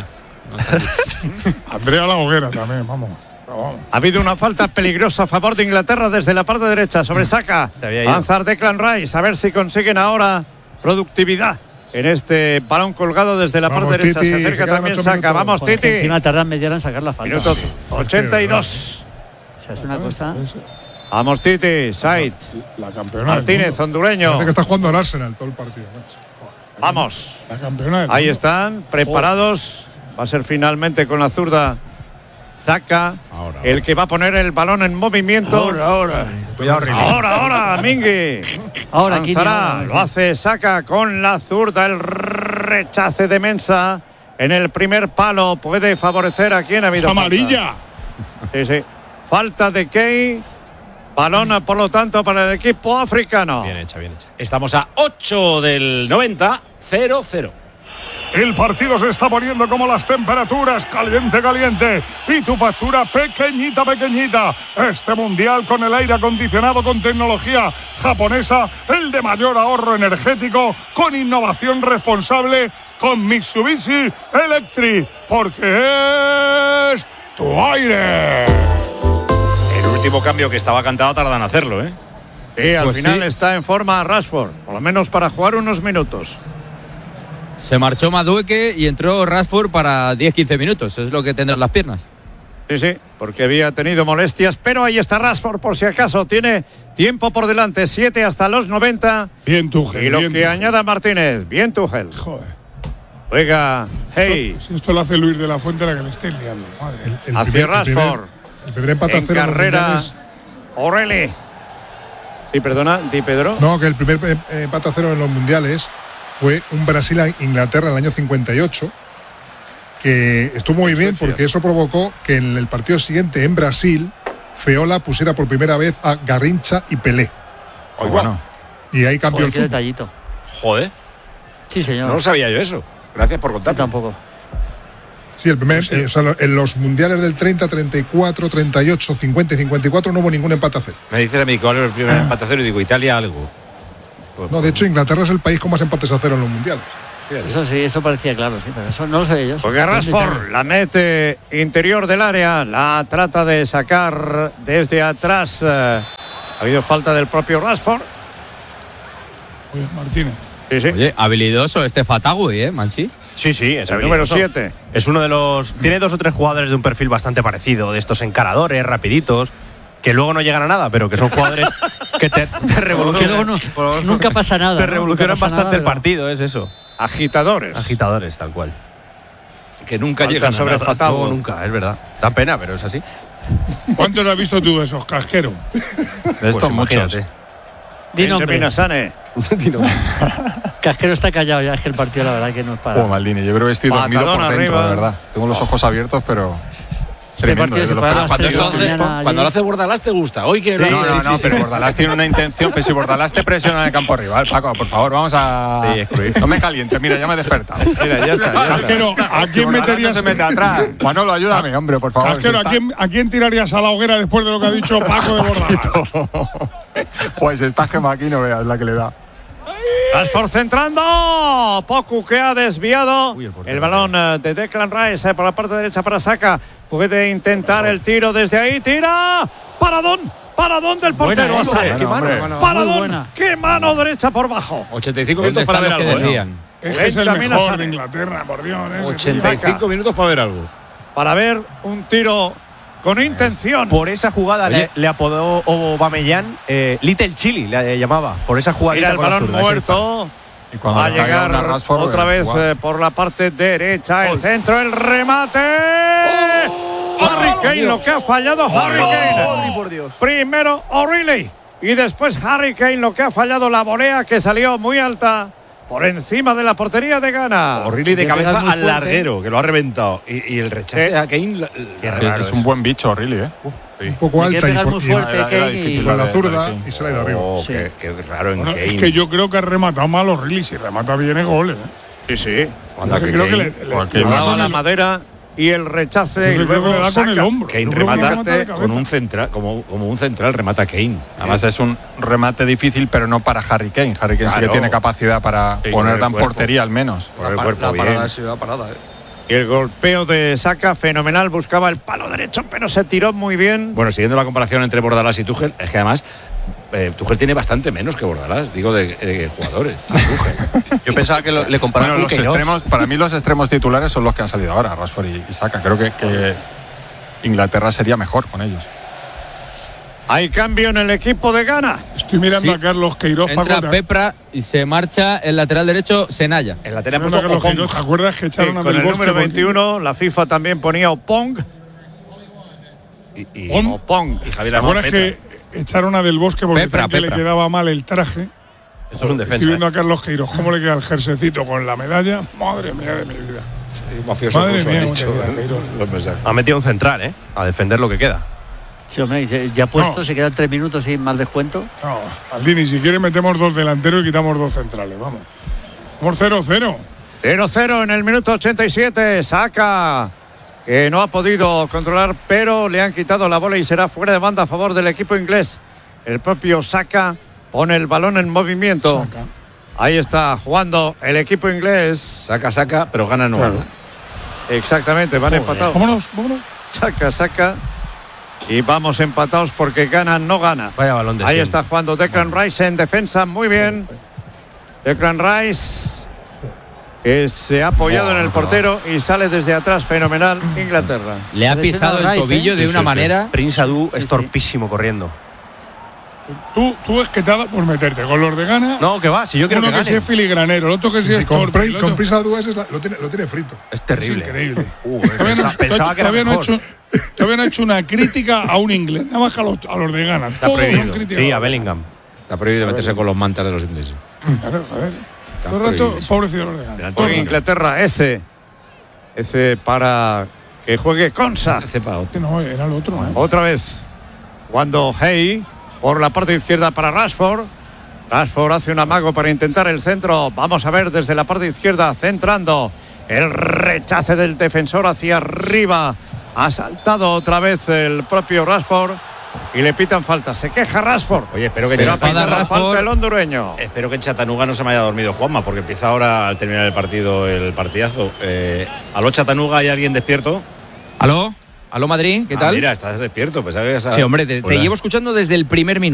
[SPEAKER 7] Andrea a la hoguera también, vamos. Pero vamos.
[SPEAKER 5] Ha habido una falta peligrosa a favor de Inglaterra desde la parte derecha sobre Saka.
[SPEAKER 3] Se había ido.
[SPEAKER 5] Avanzar Declan Rice, a ver si consiguen ahora productividad en este balón colgado desde la
[SPEAKER 9] Vamos,
[SPEAKER 5] parte derecha.
[SPEAKER 9] Titi,
[SPEAKER 5] Se
[SPEAKER 9] que
[SPEAKER 5] acerca
[SPEAKER 9] quedan
[SPEAKER 5] también
[SPEAKER 9] ocho
[SPEAKER 5] Saka.
[SPEAKER 9] minutos.
[SPEAKER 5] Vamos,
[SPEAKER 4] Joder, que
[SPEAKER 5] Titi.
[SPEAKER 4] encima tardan media hora en sacar la falta.
[SPEAKER 5] Minuto
[SPEAKER 4] O
[SPEAKER 5] ochenta y dos.
[SPEAKER 4] sea, es una cosa.
[SPEAKER 5] Vamos, Titi. Said.
[SPEAKER 7] La campeona. del
[SPEAKER 5] Martínez,
[SPEAKER 7] mundo.
[SPEAKER 5] hondureño.
[SPEAKER 9] Parece que está jugando al Arsenal todo el partido, macho.
[SPEAKER 5] Vamos.
[SPEAKER 7] La campeona del
[SPEAKER 5] Ahí
[SPEAKER 7] mundo.
[SPEAKER 5] están, preparados. Va a ser finalmente con la zurda Zaka,
[SPEAKER 2] Ahora,
[SPEAKER 5] el que va a poner el balón en movimiento.
[SPEAKER 7] Ahora, ahora.
[SPEAKER 3] Cuidado, Rini.
[SPEAKER 5] Ahora, ahora, Mingui.
[SPEAKER 4] Ahora, Kini,
[SPEAKER 5] Lanzará,
[SPEAKER 4] ahora.
[SPEAKER 5] lo hace Saka con la zurda, el rechace de Mensa en el primer palo. Puede favorecer a quien ha habido.
[SPEAKER 7] Es amarilla.
[SPEAKER 5] falta. Sí, sí. Falta de Key. Balón, por lo tanto, para el equipo africano.
[SPEAKER 3] Bien hecha, bien hecha.
[SPEAKER 2] Estamos a ocho del noventa, cero cero.
[SPEAKER 7] El partido se está poniendo como las temperaturas, caliente, caliente. Y tu factura pequeñita, pequeñita. Este mundial con el aire acondicionado con tecnología japonesa, el de mayor ahorro energético, con innovación responsable, con Mitsubishi Electric. Porque es tu aire.
[SPEAKER 2] El último cambio que estaba cantado tardan en hacerlo, ¿eh?
[SPEAKER 5] Y al
[SPEAKER 8] Pues
[SPEAKER 5] final
[SPEAKER 8] sí.
[SPEAKER 5] está en forma Rashford, por lo menos para jugar unos minutos.
[SPEAKER 8] Se marchó Madueque y entró Rashford para diez quince minutos. Es lo que tendrán las piernas.
[SPEAKER 5] Sí, sí, porque había tenido molestias, pero ahí está Rashford por si acaso. Tiene tiempo por delante, siete hasta los noventa.
[SPEAKER 7] Bien, Tuchel.
[SPEAKER 5] Y lo
[SPEAKER 7] bien,
[SPEAKER 5] que
[SPEAKER 7] Tuchel.
[SPEAKER 5] añada Martínez, bien Tuchel.
[SPEAKER 7] Joder.
[SPEAKER 5] Juega, hey,
[SPEAKER 7] Si esto lo hace Luis de la Fuente, la que le esté liando. Madre.
[SPEAKER 9] El, el
[SPEAKER 5] hacia
[SPEAKER 9] primer- el primer-
[SPEAKER 5] Rashford.
[SPEAKER 9] El primer empate a
[SPEAKER 5] En
[SPEAKER 9] cero en los
[SPEAKER 5] carrera,
[SPEAKER 9] mundiales.
[SPEAKER 5] O'Reilly. Sí, perdona, di Pedro.
[SPEAKER 9] No, que el primer eh, empate a cero en los mundiales fue un Brasil-Inglaterra en el año cincuenta y ocho, que estuvo muy bien porque eso provocó que en el partido siguiente en Brasil Feola pusiera por primera vez a Garrincha y Pelé.
[SPEAKER 1] Muy bueno.
[SPEAKER 9] Y ahí cambió
[SPEAKER 4] Joder,
[SPEAKER 9] el
[SPEAKER 4] qué
[SPEAKER 9] fútbol.
[SPEAKER 4] detallito.
[SPEAKER 2] Joder,
[SPEAKER 4] Sí, señor.
[SPEAKER 2] no lo sabía yo eso. Gracias por
[SPEAKER 4] Yo
[SPEAKER 2] contarme.
[SPEAKER 4] tampoco.
[SPEAKER 9] Sí, el primer, eh, o sea, en los mundiales del treinta, treinta y cuatro, treinta y ocho, cincuenta y cincuenta y cuatro no hubo ningún empate a cero.
[SPEAKER 2] Me dice el amigo, ¿cuál es el primer empate a cero? Y digo, Italia algo.
[SPEAKER 9] Pues, no, de hecho, Inglaterra es el país con más empates a cero en los mundiales.
[SPEAKER 4] Eso sí, eso parecía claro, sí, pero eso no lo sé ellos.
[SPEAKER 5] Porque Rashford la mete interior del área, la trata de sacar desde atrás. Eh, ha habido falta del propio Rashford.
[SPEAKER 7] Oye, Martínez.
[SPEAKER 5] Sí, sí.
[SPEAKER 8] Oye, habilidoso este Fatagui, ¿eh, Manchi?
[SPEAKER 3] Sí, sí, es
[SPEAKER 5] el número siete.
[SPEAKER 3] Es uno de los. Tiene dos o tres jugadores de un perfil bastante parecido, de estos encaradores, rapiditos, que luego no llegan a nada, pero que son jugadores que te, te revolucionan.
[SPEAKER 4] No, no, nunca pasa nada.
[SPEAKER 3] Te
[SPEAKER 4] ¿no?
[SPEAKER 3] revolucionan bastante
[SPEAKER 4] nada,
[SPEAKER 3] el partido, es eso.
[SPEAKER 5] Agitadores.
[SPEAKER 3] Agitadores, tal cual.
[SPEAKER 2] Que nunca
[SPEAKER 5] Falta
[SPEAKER 2] llegan
[SPEAKER 5] sobre
[SPEAKER 2] a nada.
[SPEAKER 5] Fatagui.
[SPEAKER 3] No, nunca, es verdad. Da pena, pero es así.
[SPEAKER 7] ¿Cuántos has visto tú de esos casqueros?
[SPEAKER 1] De estos muchos.
[SPEAKER 4] Di
[SPEAKER 5] Benjamin
[SPEAKER 4] nombres.
[SPEAKER 5] Asane.
[SPEAKER 4] Casquero está callado ya, es que el partido la verdad que no es para.
[SPEAKER 1] Oh, Maldini, yo creo que estoy dormido por
[SPEAKER 5] Patadón
[SPEAKER 1] dentro,
[SPEAKER 5] arriba.
[SPEAKER 1] de verdad. Tengo los ojos abiertos, pero.
[SPEAKER 4] Este
[SPEAKER 1] Tremendo,
[SPEAKER 4] partido
[SPEAKER 1] desde
[SPEAKER 4] se
[SPEAKER 1] los
[SPEAKER 4] fue a
[SPEAKER 1] primeros
[SPEAKER 4] las tres de la
[SPEAKER 1] partidos.
[SPEAKER 4] mañana
[SPEAKER 2] Cuando lo
[SPEAKER 4] ayer.
[SPEAKER 2] hace Bordalás te gusta. Hoy que
[SPEAKER 1] No, no, no, pero Bordalás tiene una intención. Pero si Bordalás te presiona en el campo rival, Paco, por favor, vamos a.
[SPEAKER 3] Sí, es cruel.
[SPEAKER 1] No me calientes, mira, ya me he despertado.
[SPEAKER 5] Mira, ya está. Ya está.
[SPEAKER 7] Casquero, ¿a
[SPEAKER 1] Si
[SPEAKER 7] quién
[SPEAKER 1] Bordalás
[SPEAKER 7] meterías?
[SPEAKER 1] no se mete atrás. Manolo, ayúdame, hombre, por favor.
[SPEAKER 7] Casquero,
[SPEAKER 1] si
[SPEAKER 7] ¿a
[SPEAKER 1] está-
[SPEAKER 7] quién, ¿a quién tirarías a la hoguera después de lo que ha dicho Paco de Bordalás?
[SPEAKER 1] Pues esta gema aquí no veas la que le da.
[SPEAKER 5] Rashford centrando. Poku que ha desviado.
[SPEAKER 3] Uy, el portero.
[SPEAKER 5] el balón eh, de Declan Rice eh, por la parte derecha para Saka. Puede intentar el tiro desde ahí. Tira. Paradón. Paradón del portero.
[SPEAKER 4] Buena,
[SPEAKER 5] a Saka.
[SPEAKER 4] eh,
[SPEAKER 3] qué mano,
[SPEAKER 1] hombre.
[SPEAKER 3] qué mano.
[SPEAKER 5] Paradón.
[SPEAKER 4] Muy buena.
[SPEAKER 5] Qué mano derecha por bajo.
[SPEAKER 2] ochenta y cinco
[SPEAKER 8] ¿Dónde
[SPEAKER 2] minutos para
[SPEAKER 8] están
[SPEAKER 2] ver
[SPEAKER 8] los
[SPEAKER 2] algo.
[SPEAKER 8] que
[SPEAKER 2] ¿eh?
[SPEAKER 8] decían?
[SPEAKER 7] Ese es el
[SPEAKER 5] Benjamin
[SPEAKER 7] mejor
[SPEAKER 5] Asane.
[SPEAKER 7] de Inglaterra, por Dios. ese
[SPEAKER 2] ochenta y cinco
[SPEAKER 5] Saka.
[SPEAKER 2] minutos para ver algo.
[SPEAKER 5] Para ver un tiro con intención.
[SPEAKER 3] Por esa jugada
[SPEAKER 8] Oye.
[SPEAKER 3] le, le apodó Aubameyang eh, Little Chili, le llamaba. Por esa jugada.
[SPEAKER 5] Mira el balón muerto.
[SPEAKER 1] Y cuando
[SPEAKER 5] Va a
[SPEAKER 1] le caiga
[SPEAKER 5] llegar
[SPEAKER 1] una Rashford,
[SPEAKER 5] otra
[SPEAKER 1] eh,
[SPEAKER 5] vez
[SPEAKER 1] igual.
[SPEAKER 5] eh, por la parte derecha. El centro, el remate. Harry Kane, lo que ha fallado Harry Kane.
[SPEAKER 3] por Dios.
[SPEAKER 5] Primero O'Reilly y después Harry Kane, lo que ha fallado la volea que salió muy alta por encima de la portería de Ghana.
[SPEAKER 2] O'Reilly de
[SPEAKER 4] Le pegas
[SPEAKER 2] cabeza
[SPEAKER 4] muy
[SPEAKER 2] al
[SPEAKER 4] fuerte.
[SPEAKER 2] larguero, que lo ha reventado. Y, y el rechace
[SPEAKER 5] Sí.
[SPEAKER 2] a Kane. la-
[SPEAKER 3] Qué
[SPEAKER 2] la-
[SPEAKER 3] raro
[SPEAKER 1] Es un buen bicho, Riley, ¿eh?
[SPEAKER 9] Un poco
[SPEAKER 4] Hay que
[SPEAKER 9] alta y,
[SPEAKER 4] pegar
[SPEAKER 9] por-
[SPEAKER 4] muy
[SPEAKER 9] y-
[SPEAKER 4] fuerte,
[SPEAKER 1] era- era
[SPEAKER 4] Kane,
[SPEAKER 1] difícil
[SPEAKER 4] y-
[SPEAKER 9] con la
[SPEAKER 1] de-
[SPEAKER 9] zurda
[SPEAKER 1] de-
[SPEAKER 9] y se la ha ido arriba.
[SPEAKER 2] Oh,
[SPEAKER 4] Sí.
[SPEAKER 2] qué, qué raro en
[SPEAKER 7] Bueno,
[SPEAKER 2] Kane.
[SPEAKER 7] es que yo creo que ha rematado mal O'Reilly. Si remata bien es gol, ¿eh?
[SPEAKER 5] Sí, sí.
[SPEAKER 2] Anda,
[SPEAKER 7] Yo
[SPEAKER 2] que
[SPEAKER 7] creo que
[SPEAKER 2] Kane-
[SPEAKER 7] le, le-
[SPEAKER 1] Porque
[SPEAKER 7] le
[SPEAKER 5] Le
[SPEAKER 7] da
[SPEAKER 5] daba
[SPEAKER 7] con
[SPEAKER 5] la
[SPEAKER 7] el-
[SPEAKER 5] madera y el rechace y
[SPEAKER 7] yo creo que
[SPEAKER 5] luego
[SPEAKER 7] le da con el
[SPEAKER 5] saca.
[SPEAKER 7] hombro.
[SPEAKER 2] Kane
[SPEAKER 7] Yo creo que
[SPEAKER 2] remata
[SPEAKER 7] remata de
[SPEAKER 2] con
[SPEAKER 7] cabeza.
[SPEAKER 2] un central, como, como un central remata Kane.
[SPEAKER 1] Además es un remate difícil, pero no para Harry Kane. Harry Kane sí que
[SPEAKER 2] Claro.
[SPEAKER 1] tiene capacidad para
[SPEAKER 2] Sí,
[SPEAKER 1] ponerla
[SPEAKER 2] con
[SPEAKER 1] en
[SPEAKER 2] el
[SPEAKER 1] portería al menos.
[SPEAKER 2] Por el
[SPEAKER 11] La
[SPEAKER 2] cuerpo bien.
[SPEAKER 11] parada ha sido la parada, ¿eh?
[SPEAKER 5] Y el golpeo de Saka, fenomenal. Buscaba el palo derecho, pero se tiró muy bien.
[SPEAKER 2] Bueno, siguiendo la comparación entre Bordalás y Tuchel, es que además eh, Tuchel tiene bastante menos que Bordalás, digo, de, de jugadores. Tuchel.
[SPEAKER 3] Yo pensaba que lo- le comparaban
[SPEAKER 1] Bueno,
[SPEAKER 3] con
[SPEAKER 1] los
[SPEAKER 3] Queiroz.
[SPEAKER 1] extremos, para mí los extremos titulares son los que han salido ahora, Rashford y, y Saka. Creo que, que Inglaterra sería mejor con ellos.
[SPEAKER 5] Hay cambio en el equipo de Ghana.
[SPEAKER 7] Estoy mirando
[SPEAKER 8] Sí.
[SPEAKER 7] a Carlos Queiroz.
[SPEAKER 8] Entra
[SPEAKER 7] Paco, ¿te-
[SPEAKER 8] Pepra y se marcha el lateral derecho Senaya.
[SPEAKER 2] En la tele ha
[SPEAKER 7] mirando a
[SPEAKER 2] puesto
[SPEAKER 7] Carlos
[SPEAKER 2] Opong.
[SPEAKER 7] Queiroz, ¿te acuerdas que echaron
[SPEAKER 5] Sí,
[SPEAKER 7] a
[SPEAKER 5] con
[SPEAKER 7] Del
[SPEAKER 5] el
[SPEAKER 7] Bosque
[SPEAKER 5] número
[SPEAKER 7] por-
[SPEAKER 5] veintiuno, la FIFA también ponía Opong.
[SPEAKER 2] Y, y,
[SPEAKER 7] Opong.
[SPEAKER 5] Opong.
[SPEAKER 2] y Javier
[SPEAKER 7] ¿Te
[SPEAKER 2] Amor
[SPEAKER 7] acuerdas que echaron a Del Bosque porque
[SPEAKER 8] Pepra,
[SPEAKER 7] decían que
[SPEAKER 8] Pepra.
[SPEAKER 7] le quedaba mal el traje?
[SPEAKER 3] Esto es un defensa.
[SPEAKER 7] Estoy viendo
[SPEAKER 3] ¿eh?
[SPEAKER 7] a Carlos Queiroz cómo le queda el jersecito con la medalla. Madre mía de mi vida.
[SPEAKER 2] mafioso
[SPEAKER 7] Madre
[SPEAKER 2] ruso,
[SPEAKER 7] mía,
[SPEAKER 2] han dicho
[SPEAKER 7] madre mía, Queiroz.
[SPEAKER 2] los mensajes.
[SPEAKER 3] Ha metido un central, ¿eh? A defender lo que queda.
[SPEAKER 4] Sí, hombre, y se- ya puesto,
[SPEAKER 7] No.
[SPEAKER 4] se quedan tres minutos sin más descuento.
[SPEAKER 7] No, Aldini, si quiere metemos dos delanteros y quitamos dos centrales. Vamos. Vamos cero cero.
[SPEAKER 5] cero cero en el minuto ochenta y siete. Saka, que no ha podido controlar, pero le han quitado la bola y será fuera de banda a favor del equipo inglés. El propio Saka pone el balón en movimiento.
[SPEAKER 7] Saka.
[SPEAKER 5] Ahí está jugando el equipo inglés.
[SPEAKER 2] Saca, saca, pero gana no.
[SPEAKER 7] Claro.
[SPEAKER 5] Exactamente, van empatados.
[SPEAKER 7] Vámonos, vámonos.
[SPEAKER 5] Saca, saca. Y vamos empatados porque gana, no gana.
[SPEAKER 3] Vaya balón de
[SPEAKER 5] Ahí
[SPEAKER 3] cien.
[SPEAKER 5] está jugando Declan Rice en defensa, muy bien. Declan Rice, que se ha apoyado en el portero y sale desde atrás, fenomenal, Inglaterra.
[SPEAKER 8] Le ha
[SPEAKER 4] Ha lesionado
[SPEAKER 8] pisado el
[SPEAKER 4] Rice,
[SPEAKER 8] tobillo
[SPEAKER 4] ¿eh?
[SPEAKER 8] de
[SPEAKER 3] Sí,
[SPEAKER 8] una
[SPEAKER 3] sí, sí.
[SPEAKER 8] manera.
[SPEAKER 3] Prince Adu
[SPEAKER 4] Sí,
[SPEAKER 3] es
[SPEAKER 4] sí.
[SPEAKER 3] torpísimo corriendo.
[SPEAKER 7] Tú, tú es que te ha dado por meterte con los de Ghana.
[SPEAKER 3] No, que va, si yo quiero
[SPEAKER 7] Uno
[SPEAKER 3] que
[SPEAKER 7] que
[SPEAKER 3] gane.
[SPEAKER 7] sea filigranero, el otro que
[SPEAKER 9] Sí,
[SPEAKER 7] sea
[SPEAKER 9] sí, con,
[SPEAKER 7] torpe,
[SPEAKER 9] Pri-
[SPEAKER 7] el
[SPEAKER 9] con
[SPEAKER 7] otro-
[SPEAKER 9] Prisa Dúa lo tiene, lo tiene frito.
[SPEAKER 3] Es
[SPEAKER 7] Es
[SPEAKER 3] terrible.
[SPEAKER 7] increíble.
[SPEAKER 3] Uh,
[SPEAKER 7] Todavía no,
[SPEAKER 3] pensa- pensaba que era
[SPEAKER 7] todavía no he
[SPEAKER 3] mejor.
[SPEAKER 7] hecho, todavía no he hecho una crítica a un inglés, nada más que a los, a los de Ghana.
[SPEAKER 2] Está
[SPEAKER 7] Todos
[SPEAKER 2] prohibido.
[SPEAKER 7] son críticas
[SPEAKER 3] Sí, a
[SPEAKER 7] los-
[SPEAKER 3] Bellingham.
[SPEAKER 2] Está prohibido meterse con los mantas de los ingleses.
[SPEAKER 7] Claro, joder.
[SPEAKER 2] Está
[SPEAKER 7] Todo el rato,
[SPEAKER 2] prohibido.
[SPEAKER 7] pobrecito los de Ghana.
[SPEAKER 2] Delante
[SPEAKER 5] Juega
[SPEAKER 2] de
[SPEAKER 5] Inglaterra, ese. Ese para que juegue Konsa.
[SPEAKER 2] Cepa,
[SPEAKER 7] Este no, era el otro, ¿eh?
[SPEAKER 5] Otra vez. Cuando Hey por la parte izquierda para Rashford. Rashford hace un amago para intentar el centro. Vamos a ver desde la parte izquierda, centrando. El rechace del defensor hacia arriba. Ha saltado otra vez el propio Rashford y le pitan falta. Se queja Rashford.
[SPEAKER 2] Oye, espero que
[SPEAKER 5] Pero
[SPEAKER 2] Chata-
[SPEAKER 5] pita la falta el hondureño.
[SPEAKER 2] Espero que en Chattanooga no se me haya dormido Juanma, porque empieza ahora al terminar el partido el partidazo. Eh, ¿Aló Chattanooga? ¿Hay alguien despierto?
[SPEAKER 8] ¿Aló? ¿Aló Madrid? ¿Qué
[SPEAKER 2] Ah,
[SPEAKER 8] tal?
[SPEAKER 2] mira, estás despierto. Pues, ¿sabes?
[SPEAKER 8] Sí, hombre, te, te llevo escuchando desde el primer minuto.